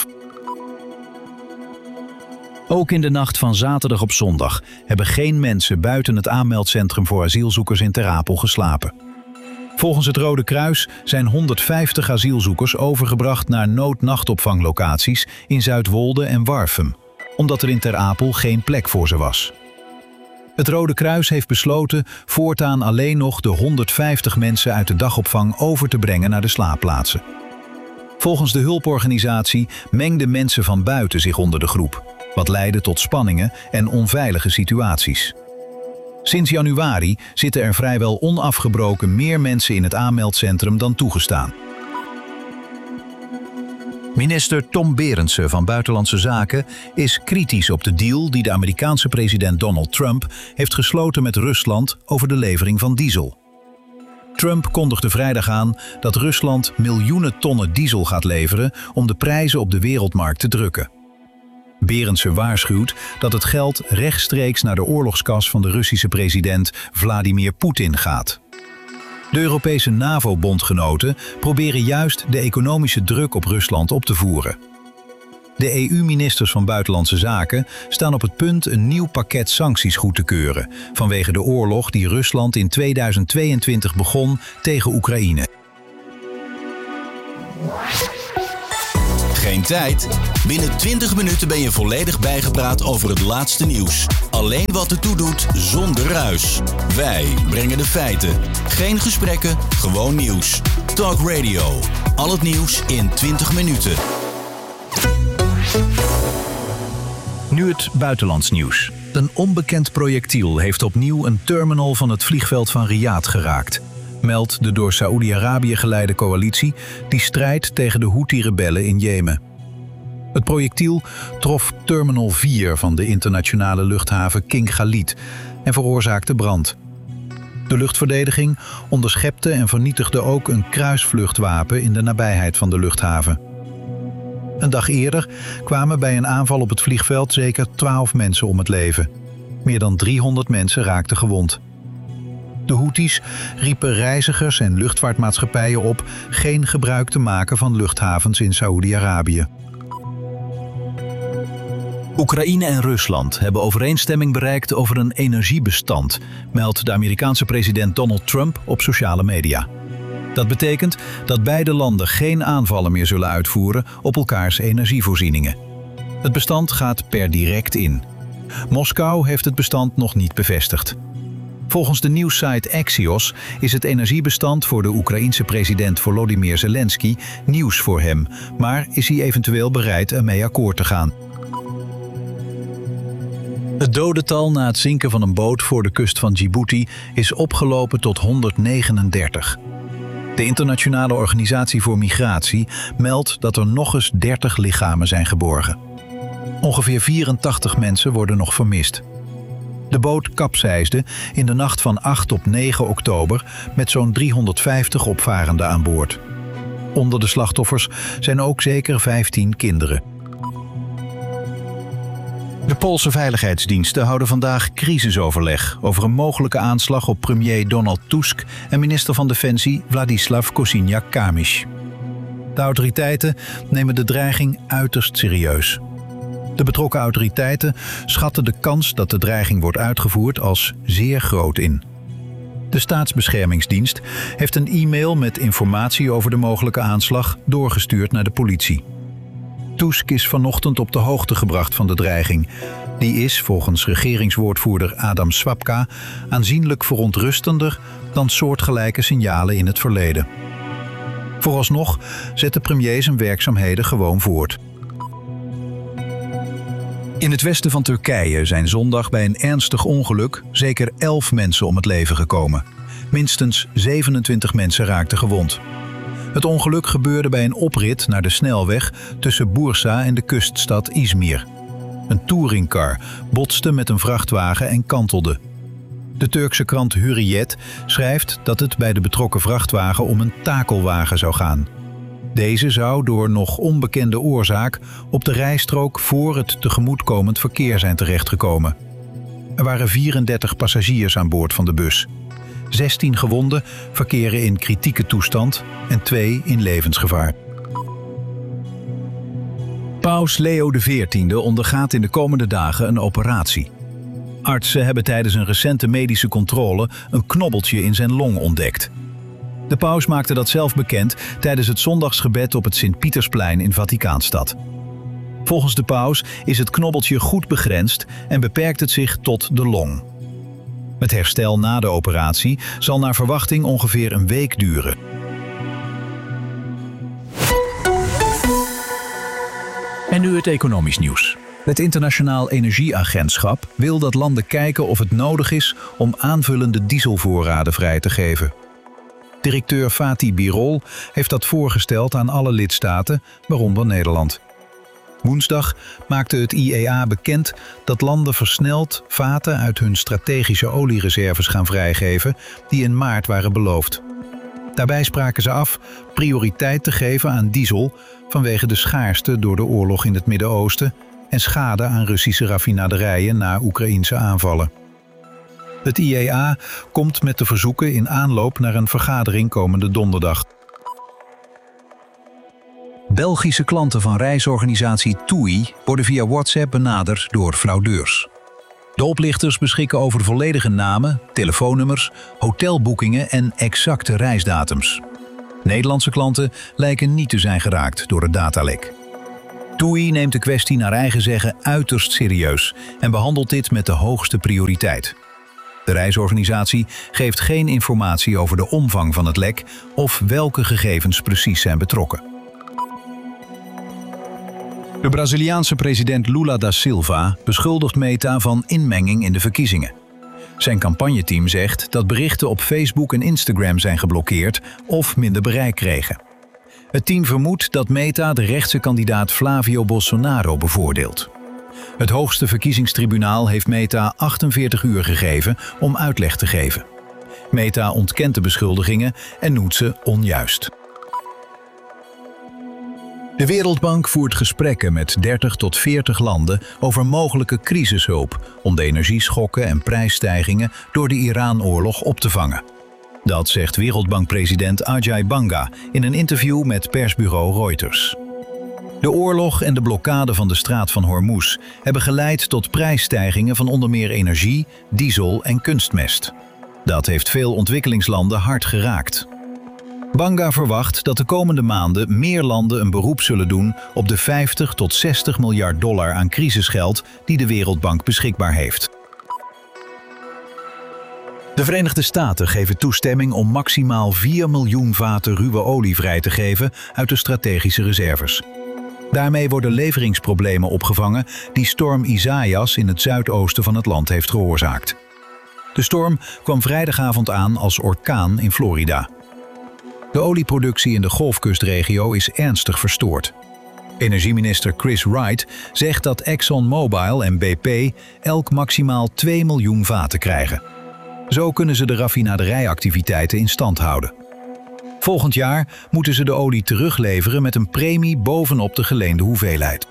Ook in de nacht van zaterdag op zondag hebben geen mensen buiten het aanmeldcentrum voor asielzoekers in Ter Apel geslapen. Volgens het Rode Kruis zijn honderdvijftig asielzoekers overgebracht naar noodnachtopvanglocaties in Zuidwolde en Warffum, omdat er in Ter Apel geen plek voor ze was. Het Rode Kruis heeft besloten voortaan alleen nog de honderdvijftig mensen uit de dagopvang over te brengen naar de slaapplaatsen. Volgens de hulporganisatie mengden mensen van buiten zich onder de groep, wat leidde tot spanningen en onveilige situaties. Sinds januari zitten er vrijwel onafgebroken meer mensen in het aanmeldcentrum dan toegestaan. Minister Tom Berendsen van Buitenlandse Zaken is kritisch op de deal die de Amerikaanse president Donald Trump heeft gesloten met Rusland over de levering van diesel. Trump kondigde vrijdag aan dat Rusland miljoenen tonnen diesel gaat leveren om de prijzen op de wereldmarkt te drukken. Berendsen waarschuwt dat het geld rechtstreeks naar de oorlogskas van de Russische president Vladimir Poetin gaat. De Europese NAVO-bondgenoten proberen juist de economische druk op Rusland op te voeren. De E U-ministers van Buitenlandse Zaken staan op het punt een nieuw pakket sancties goed te keuren vanwege de oorlog die Rusland in tweeduizend tweeëntwintig begon tegen Oekraïne. Geen tijd? Binnen twintig minuten ben je volledig bijgepraat over het laatste nieuws. Alleen wat ertoe doet, zonder ruis. Wij brengen de feiten. Geen gesprekken, gewoon nieuws. Talk Radio. Al het nieuws in twintig minuten. Nu het buitenlands nieuws. Een onbekend projectiel heeft opnieuw een terminal van het vliegveld van Riyadh geraakt, meldt de door Saoedi-Arabië geleide coalitie die strijdt tegen de Houthi-rebellen in Jemen. Het projectiel trof terminal vier van de internationale luchthaven King Khalid en veroorzaakte brand. De luchtverdediging onderschepte en vernietigde ook een kruisvluchtwapen in de nabijheid van de luchthaven. Een dag eerder kwamen bij een aanval op het vliegveld zeker twaalf mensen om het leven. Meer dan driehonderd mensen raakten gewond. De Houthis riepen reizigers en luchtvaartmaatschappijen op geen gebruik te maken van luchthavens in Saoedi-Arabië. Oekraïne en Rusland hebben overeenstemming bereikt over een energiebestand, meldt de Amerikaanse president Donald Trump op sociale media. Dat betekent dat beide landen geen aanvallen meer zullen uitvoeren op elkaars energievoorzieningen. Het bestand gaat per direct in. Moskou heeft het bestand nog niet bevestigd. Volgens de nieuwssite Axios is het energiebestand voor de Oekraïense president Volodymyr Zelensky nieuws voor hem, maar is hij eventueel bereid ermee akkoord te gaan. Het dodental na het zinken van een boot voor de kust van Djibouti is opgelopen tot honderdnegenendertig. De Internationale Organisatie voor Migratie meldt dat er nog eens dertig lichamen zijn geborgen. Ongeveer vierentachtig mensen worden nog vermist. De boot kapseisde in de nacht van acht op negen oktober met zo'n driehonderdvijftig opvarenden aan boord. Onder de slachtoffers zijn ook zeker vijftien kinderen. De Poolse veiligheidsdiensten houden vandaag crisisoverleg over een mogelijke aanslag op premier Donald Tusk en minister van Defensie Władysław Kosiniak-Kamysz. De autoriteiten nemen de dreiging uiterst serieus. De betrokken autoriteiten schatten de kans dat de dreiging wordt uitgevoerd als zeer groot in. De Staatsbeschermingsdienst heeft een e-mail met informatie over de mogelijke aanslag doorgestuurd naar de politie. Tusk is vanochtend op de hoogte gebracht van de dreiging. Die is, volgens regeringswoordvoerder Adam Szłapka, aanzienlijk verontrustender dan soortgelijke signalen in het verleden. Vooralsnog zet de premier zijn werkzaamheden gewoon voort. In het westen van Turkije zijn zondag bij een ernstig ongeluk zeker elf mensen om het leven gekomen. Minstens zevenentwintig mensen raakten gewond. Het ongeluk gebeurde bij een oprit naar de snelweg tussen Bursa en de kuststad Izmir. Een touringcar botste met een vrachtwagen en kantelde. De Turkse krant Hürriyet schrijft dat het bij de betrokken vrachtwagen om een takelwagen zou gaan. Deze zou door nog onbekende oorzaak op de rijstrook voor het tegemoetkomend verkeer zijn terechtgekomen. Er waren vierendertig passagiers aan boord van de bus. zestien gewonden verkeren in kritieke toestand en twee in levensgevaar. Paus Leo de veertiende ondergaat in de komende dagen een operatie. Artsen hebben tijdens een recente medische controle een knobbeltje in zijn long ontdekt. De paus maakte dat zelf bekend tijdens het zondagsgebed op het Sint-Pietersplein in Vaticaanstad. Volgens de paus is het knobbeltje goed begrensd en beperkt het zich tot de long. Het herstel na de operatie zal naar verwachting ongeveer een week duren. En nu het economisch nieuws. Het Internationaal Energieagentschap wil dat landen kijken of het nodig is om aanvullende dieselvoorraden vrij te geven. Directeur Fatih Birol heeft dat voorgesteld aan alle lidstaten, waaronder Nederland. Woensdag maakte het I E A bekend dat landen versneld vaten uit hun strategische oliereserves gaan vrijgeven die in maart waren beloofd. Daarbij spraken ze af prioriteit te geven aan diesel vanwege de schaarste door de oorlog in het Midden-Oosten en schade aan Russische raffinaderijen na Oekraïense aanvallen. Het I E A komt met de verzoeken in aanloop naar een vergadering komende donderdag. Belgische klanten van reisorganisatie TUI worden via WhatsApp benaderd door fraudeurs. De oplichters beschikken over volledige namen, telefoonnummers, hotelboekingen en exacte reisdatums. Nederlandse klanten lijken niet te zijn geraakt door het datalek. TUI neemt de kwestie naar eigen zeggen uiterst serieus en behandelt dit met de hoogste prioriteit. De reisorganisatie geeft geen informatie over de omvang van het lek of welke gegevens precies zijn betrokken. De Braziliaanse president Lula da Silva beschuldigt Meta van inmenging in de verkiezingen. Zijn campagneteam zegt dat berichten op Facebook en Instagram zijn geblokkeerd of minder bereik kregen. Het team vermoedt dat Meta de rechtse kandidaat Flavio Bolsonaro bevoordeelt. Het hoogste verkiezingstribunaal heeft Meta achtenveertig uur gegeven om uitleg te geven. Meta ontkent de beschuldigingen en noemt ze onjuist. De Wereldbank voert gesprekken met dertig tot veertig landen over mogelijke crisishulp om de energieschokken en prijsstijgingen door de Iran-oorlog op te vangen. Dat zegt Wereldbankpresident Ajay Banga in een interview met persbureau Reuters. De oorlog en de blokkade van de straat van Hormuz hebben geleid tot prijsstijgingen van onder meer energie, diesel en kunstmest. Dat heeft veel ontwikkelingslanden hard geraakt. Banga verwacht dat de komende maanden meer landen een beroep zullen doen op de vijftig tot zestig miljard dollar aan crisisgeld die de Wereldbank beschikbaar heeft. De Verenigde Staten geven toestemming om maximaal vier miljoen vaten ruwe olie vrij te geven uit de strategische reserves. Daarmee worden leveringsproblemen opgevangen die storm Isaias in het zuidoosten van het land heeft veroorzaakt. De storm kwam vrijdagavond aan als orkaan in Florida. De olieproductie in de Golfkustregio is ernstig verstoord. Energieminister Chris Wright zegt dat ExxonMobil en B P elk maximaal twee miljoen vaten krijgen. Zo kunnen ze de raffinaderijactiviteiten in stand houden. Volgend jaar moeten ze de olie terugleveren met een premie bovenop de geleende hoeveelheid.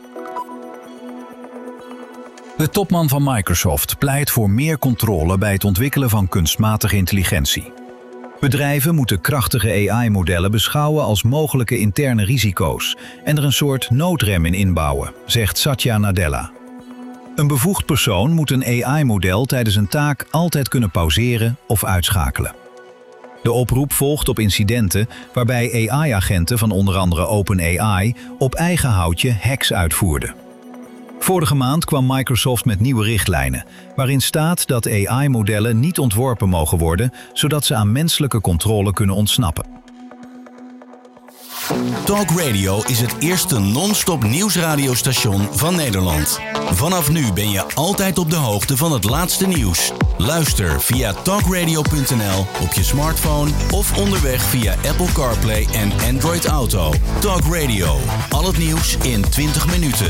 De topman van Microsoft pleit voor meer controle bij het ontwikkelen van kunstmatige intelligentie. Bedrijven moeten krachtige A I-modellen beschouwen als mogelijke interne risico's en er een soort noodrem in inbouwen, zegt Satya Nadella. Een bevoegd persoon moet een A I-model tijdens een taak altijd kunnen pauzeren of uitschakelen. De oproep volgt op incidenten waarbij A I-agenten van onder andere OpenAI op eigen houtje hacks uitvoerden. Vorige maand kwam Microsoft met nieuwe richtlijnen, waarin staat dat A I-modellen niet ontworpen mogen worden, zodat ze aan menselijke controle kunnen ontsnappen. Talk Radio is het eerste non-stop nieuwsradiostation van Nederland. Vanaf nu ben je altijd op de hoogte van het laatste nieuws. Luister via talkradio punt n l op je smartphone of onderweg via Apple CarPlay en Android Auto. Talk Radio, al het nieuws in twintig minuten.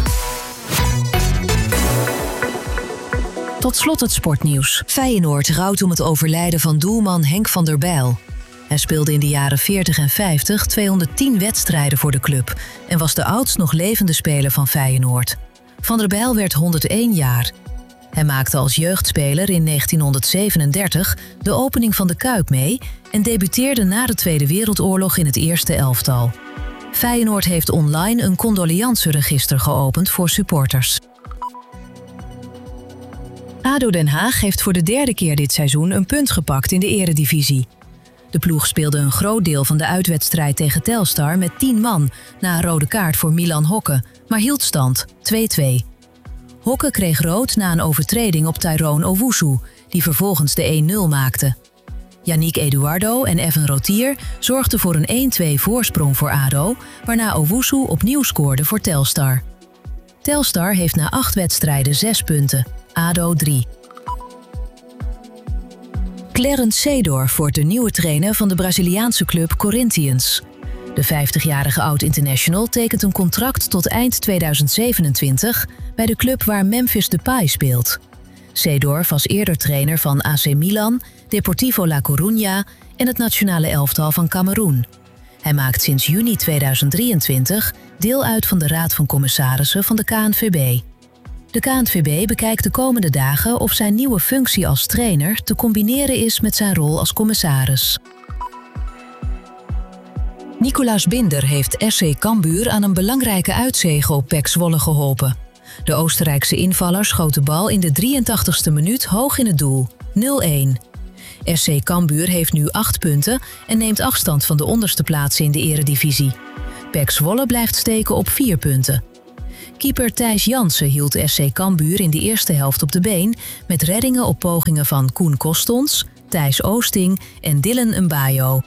Tot slot het sportnieuws. Feyenoord rouwt om het overlijden van doelman Henk van der Bijl. Hij speelde in de jaren veertig en vijftig tweehonderdtien wedstrijden voor de club en was de oudst nog levende speler van Feyenoord. Van der Bijl werd honderdéén jaar. Hij maakte als jeugdspeler in negentienhonderdzevenendertig de opening van de Kuip mee en debuteerde na de Tweede Wereldoorlog in het eerste elftal. Feyenoord heeft online een condoleanceregister geopend voor supporters. A D O Den Haag heeft voor de derde keer dit seizoen een punt gepakt in de eredivisie. De ploeg speelde een groot deel van de uitwedstrijd tegen Telstar met tien man na een rode kaart voor Milan Hokke, maar hield stand twee-twee. Hokke kreeg rood na een overtreding op Tyrone Owusu, die vervolgens de één nul maakte. Yannick Eduardo en Evan Rotier zorgden voor een één-twee voorsprong voor A D O, waarna Owusu opnieuw scoorde voor Telstar. Telstar heeft na acht wedstrijden zes punten, A D O drie. Clarence Seedorf wordt de nieuwe trainer van de Braziliaanse club Corinthians. De vijftigjarige oud-international tekent een contract tot eind tweeduizend zevenentwintig bij de club waar Memphis Depay speelt. Seedorf was eerder trainer van A C Milan, Deportivo La Coruña en het nationale elftal van Kameroen. Hij maakt sinds juni tweeduizend drieëntwintig deel uit van de Raad van Commissarissen van de K N V B. De K N V B bekijkt de komende dagen of zijn nieuwe functie als trainer te combineren is met zijn rol als commissaris. Nicolaas Binder heeft S C Cambuur aan een belangrijke uitzege op P E C Zwolle geholpen. De Oostenrijkse invaller schoot de bal in de drieëntachtigste minuut hoog in het doel, nul-een. S C Cambuur heeft nu acht punten en neemt afstand van de onderste plaatsen in de eredivisie. P E C Zwolle blijft steken op vier punten. Keeper Thijs Jansen hield S C Cambuur in de eerste helft op de been met reddingen op pogingen van Koen Kostons, Thijs Oosting en Dylan Mbayo.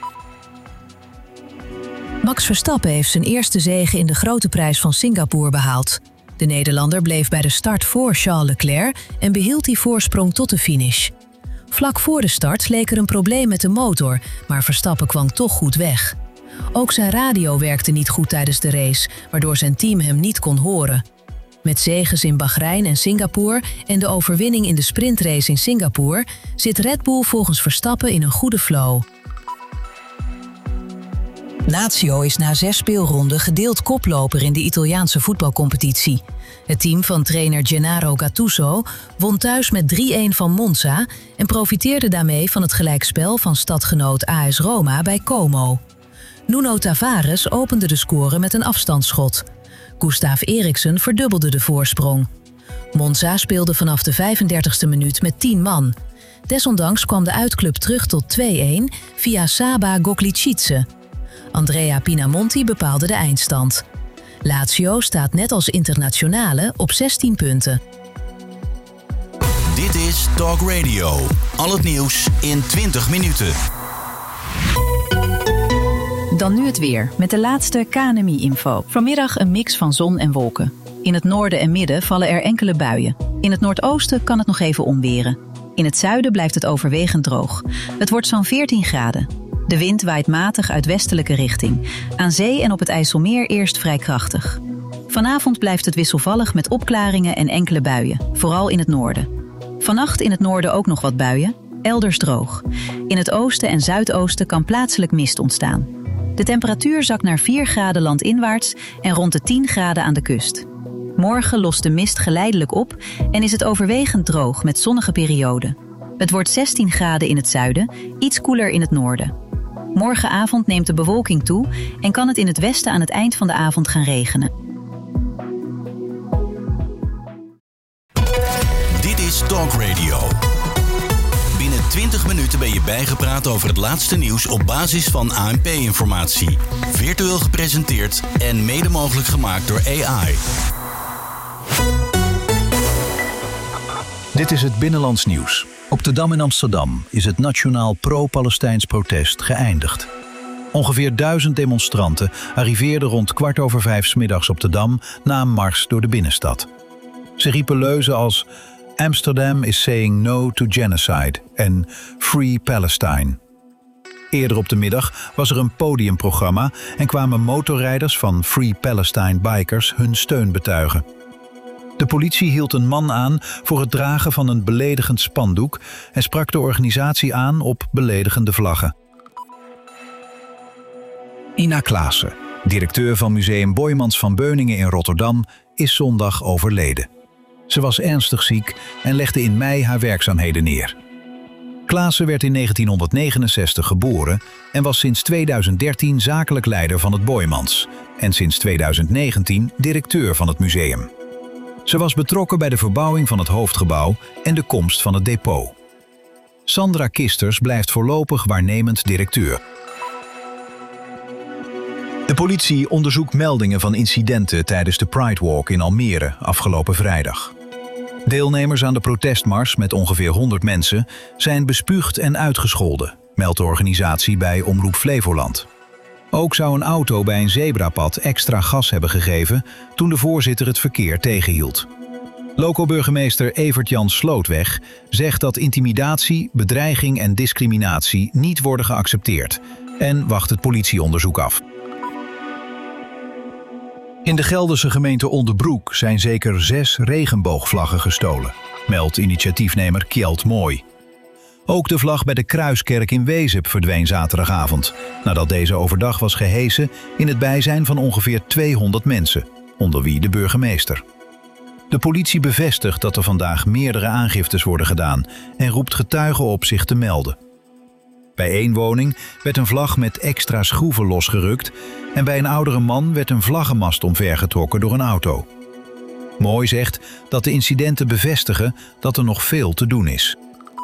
Max Verstappen heeft zijn eerste zege in de Grote Prijs van Singapore behaald. De Nederlander bleef bij de start voor Charles Leclerc en behield die voorsprong tot de finish. Vlak voor de start leek er een probleem met de motor, maar Verstappen kwam toch goed weg. Ook zijn radio werkte niet goed tijdens de race, waardoor zijn team hem niet kon horen. Met zeges in Bahrein en Singapore en de overwinning in de sprintrace in Singapore zit Red Bull volgens Verstappen in een goede flow. Lazio is na zes speelronden gedeeld koploper in de Italiaanse voetbalcompetitie. Het team van trainer Gennaro Gattuso won thuis met drie-een van Monza en profiteerde daarmee van het gelijkspel van stadgenoot A S Roma bij Como. Nuno Tavares opende de score met een afstandsschot. Gustav Eriksen verdubbelde de voorsprong. Monza speelde vanaf de vijfendertigste minuut met tien man. Desondanks kwam de uitclub terug tot twee-een via Saba Gogličice. Andrea Pinamonti bepaalde de eindstand. Lazio staat net als Internazionale op zestien punten. Dit is Talk Radio. Al het nieuws in twintig minuten. Dan nu het weer, met de laatste K N M I-info. Vanmiddag een mix van zon en wolken. In het noorden en midden vallen er enkele buien. In het noordoosten kan het nog even onweren. In het zuiden blijft het overwegend droog. Het wordt zo'n veertien graden. De wind waait matig uit westelijke richting. Aan zee en op het IJsselmeer eerst vrij krachtig. Vanavond blijft het wisselvallig met opklaringen en enkele buien, vooral in het noorden. Vannacht in het noorden ook nog wat buien, elders droog. In het oosten en zuidoosten kan plaatselijk mist ontstaan. De temperatuur zakt naar vier graden landinwaarts en rond de tien graden aan de kust. Morgen lost de mist geleidelijk op en is het overwegend droog met zonnige perioden. Het wordt zestien graden in het zuiden, iets koeler in het noorden. Morgenavond neemt de bewolking toe en kan het in het westen aan het eind van de avond gaan regenen. Dit is Talk Radio. Binnen twintig minuten ben je bijgepraat over het laatste nieuws op basis van A N P-informatie. Virtueel gepresenteerd en mede mogelijk gemaakt door A I. Dit is het Binnenlands Nieuws. Op de Dam in Amsterdam is het nationaal pro-Palestijns protest geëindigd. Ongeveer duizend demonstranten arriveerden rond kwart over vijf 's middags op de Dam na een mars door de binnenstad. Ze riepen leuzen als Amsterdam is saying no to genocide en Free Palestine. Eerder op de middag was er een podiumprogramma en kwamen motorrijders van Free Palestine Bikers hun steun betuigen. De politie hield een man aan voor het dragen van een beledigend spandoek en sprak de organisatie aan op beledigende vlaggen. Ina Klaassen, directeur van Museum Boijmans van Beuningen in Rotterdam, is zondag overleden. Ze was ernstig ziek en legde in mei haar werkzaamheden neer. Klaassen werd in negentienhonderdnegenenzestig geboren en was sinds tweeduizend dertien zakelijk leider van het Boijmans en sinds tweeduizend negentien directeur van het museum. Ze was betrokken bij de verbouwing van het hoofdgebouw en de komst van het depot. Sandra Kisters blijft voorlopig waarnemend directeur. De politie onderzoekt meldingen van incidenten tijdens de Pride Walk in Almere afgelopen vrijdag. Deelnemers aan de protestmars met ongeveer honderd mensen zijn bespuugd en uitgescholden, meldt de organisatie bij Omroep Flevoland. Ook zou een auto bij een zebrapad extra gas hebben gegeven toen de voorzitter het verkeer tegenhield. Loco-burgemeester Evert-Jan Slootweg zegt dat intimidatie, bedreiging en discriminatie niet worden geaccepteerd en wacht het politieonderzoek af. In de Gelderse gemeente Onderbroek zijn zeker zes regenboogvlaggen gestolen, meldt initiatiefnemer Kjeld Mooi. Ook de vlag bij de Kruiskerk in Wezep verdween zaterdagavond, nadat deze overdag was gehesen in het bijzijn van ongeveer tweehonderd mensen, onder wie de burgemeester. De politie bevestigt dat er vandaag meerdere aangiftes worden gedaan en roept getuigen op zich te melden. Bij één woning werd een vlag met extra schroeven losgerukt en bij een oudere man werd een vlaggenmast omvergetrokken door een auto. Mooi zegt dat de incidenten bevestigen dat er nog veel te doen is.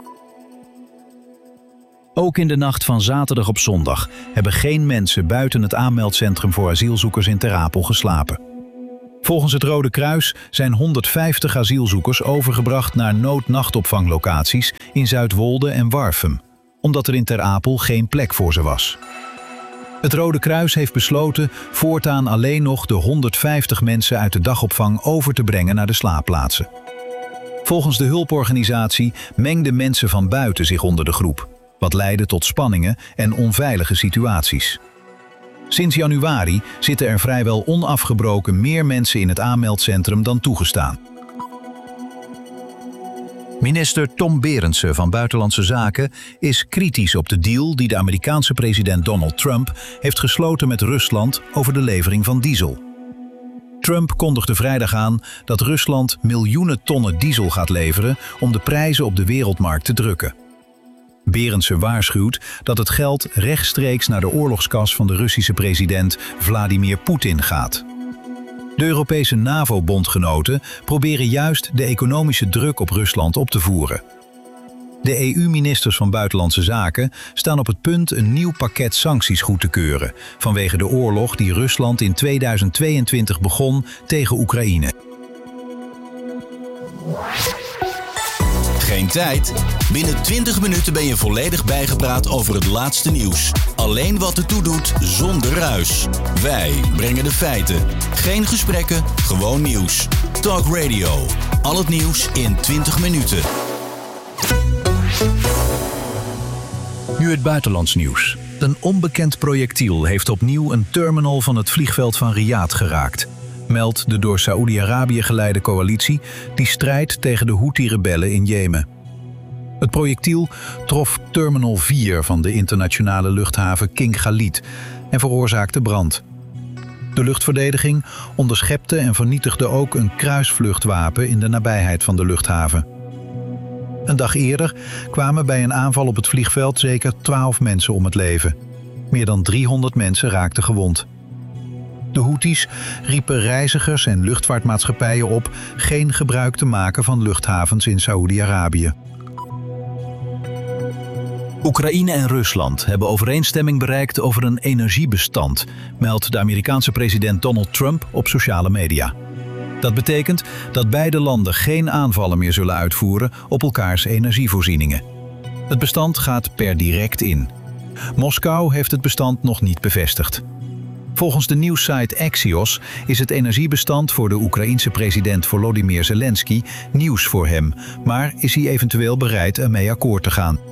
Ook in de nacht van zaterdag op zondag hebben geen mensen buiten het aanmeldcentrum voor asielzoekers in Ter Apel geslapen. Volgens het Rode Kruis zijn honderdvijftig asielzoekers overgebracht naar noodnachtopvanglocaties in Zuidwolde en Warffum, omdat er in Ter Apel geen plek voor ze was. Het Rode Kruis heeft besloten voortaan alleen nog de honderdvijftig mensen uit de dagopvang over te brengen naar de slaapplaatsen. Volgens de hulporganisatie mengden mensen van buiten zich onder de groep, wat leidde tot spanningen en onveilige situaties. Sinds januari zitten er vrijwel onafgebroken meer mensen in het aanmeldcentrum dan toegestaan. Minister Tom Berendsen van Buitenlandse Zaken is kritisch op de deal die de Amerikaanse president Donald Trump heeft gesloten met Rusland over de levering van diesel. Trump kondigde vrijdag aan dat Rusland miljoenen tonnen diesel gaat leveren om de prijzen op de wereldmarkt te drukken. Berendsen waarschuwt dat het geld rechtstreeks naar de oorlogskas van de Russische president Vladimir Poetin gaat. De Europese NAVO-bondgenoten proberen juist de economische druk op Rusland op te voeren. De E U-ministers van Buitenlandse Zaken staan op het punt een nieuw pakket sancties goed te keuren vanwege de oorlog die Rusland in tweeduizend tweeëntwintig begon tegen Oekraïne. Geen tijd? Binnen twintig minuten ben je volledig bijgepraat over het laatste nieuws. Alleen wat ertoe doet, zonder ruis. Wij brengen de feiten. Geen gesprekken, gewoon nieuws. Talk Radio. Al het nieuws in twintig minuten. Nu het buitenlands nieuws. Een onbekend projectiel heeft opnieuw een terminal van het vliegveld van Riyadh geraakt, meldt de door Saoedi-Arabië geleide coalitie die strijdt tegen de Houthi-rebellen in Jemen. Het projectiel trof terminal vier van de internationale luchthaven King Khalid en veroorzaakte brand. De luchtverdediging onderschepte en vernietigde ook een kruisvluchtwapen in de nabijheid van de luchthaven. Een dag eerder kwamen bij een aanval op het vliegveld zeker twaalf mensen om het leven. Meer dan driehonderd mensen raakten gewond. De Houthis riepen reizigers en luchtvaartmaatschappijen op geen gebruik te maken van luchthavens in Saoedi-Arabië. Oekraïne en Rusland hebben overeenstemming bereikt over een energiebestand, meldt de Amerikaanse president Donald Trump op sociale media. Dat betekent dat beide landen geen aanvallen meer zullen uitvoeren op elkaars energievoorzieningen. Het bestand gaat per direct in. Moskou heeft het bestand nog niet bevestigd. Volgens de nieuwssite Axios is het energiebestand voor de Oekraïense president Volodymyr Zelensky nieuws voor hem, maar is hij eventueel bereid ermee akkoord te gaan.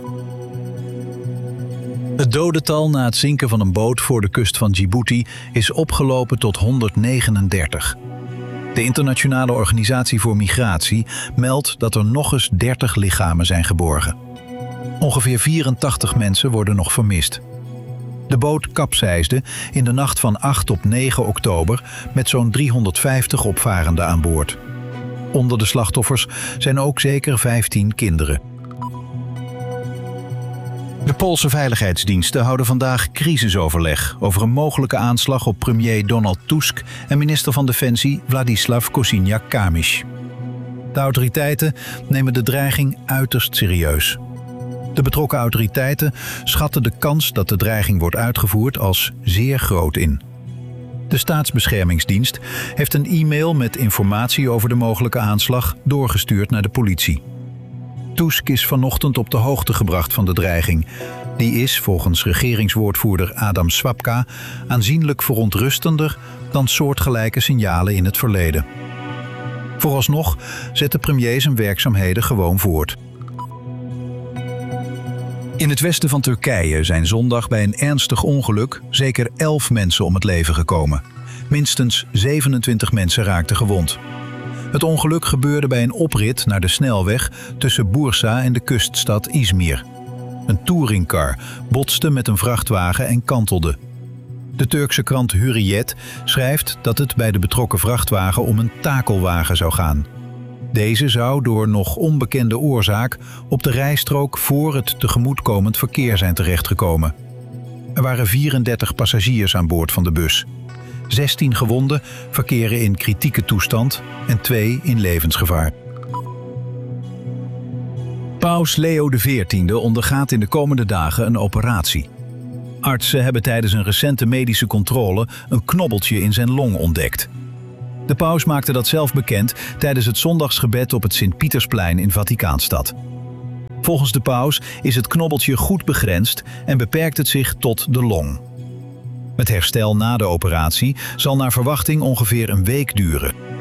Het dodental na het zinken van een boot voor de kust van Djibouti is opgelopen tot honderdnegenendertig. De Internationale Organisatie voor Migratie meldt dat er nog eens dertig lichamen zijn geborgen. Ongeveer vierentachtig mensen worden nog vermist. De boot kapseisde in de nacht van acht op negen oktober met zo'n driehonderdvijftig opvarenden aan boord. Onder de slachtoffers zijn ook zeker vijftien kinderen. De Poolse veiligheidsdiensten houden vandaag crisisoverleg over een mogelijke aanslag op premier Donald Tusk en minister van Defensie Władysław Kosiniak-Kamysz. De autoriteiten nemen de dreiging uiterst serieus. De betrokken autoriteiten schatten de kans dat de dreiging wordt uitgevoerd als zeer groot in. De Staatsbeschermingsdienst heeft een e-mail met informatie over de mogelijke aanslag doorgestuurd naar de politie. Tusk is vanochtend op de hoogte gebracht van de dreiging. Die is, volgens regeringswoordvoerder Adam Szłapka, aanzienlijk verontrustender dan soortgelijke signalen in het verleden. Vooralsnog zet de premier zijn werkzaamheden gewoon voort. In het westen van Turkije zijn zondag bij een ernstig ongeluk zeker elf mensen om het leven gekomen. Minstens zevenentwintig mensen raakten gewond. Het ongeluk gebeurde bij een oprit naar de snelweg tussen Bursa en de kuststad Izmir. Een touringcar botste met een vrachtwagen en kantelde. De Turkse krant Hürriyet schrijft dat het bij de betrokken vrachtwagen om een takelwagen zou gaan. Deze zou door nog onbekende oorzaak op de rijstrook voor het tegemoetkomend verkeer zijn terechtgekomen. Er waren vierendertig passagiers aan boord van de bus. zestien gewonden verkeren in kritieke toestand en twee in levensgevaar. Paus Leo de veertiende ondergaat in de komende dagen een operatie. Artsen hebben tijdens een recente medische controle een knobbeltje in zijn long ontdekt. De paus maakte dat zelf bekend tijdens het zondagsgebed op het Sint-Pietersplein in Vaticaanstad. Volgens de paus is het knobbeltje goed begrensd en beperkt het zich tot de long. Het herstel na de operatie zal naar verwachting ongeveer een week duren.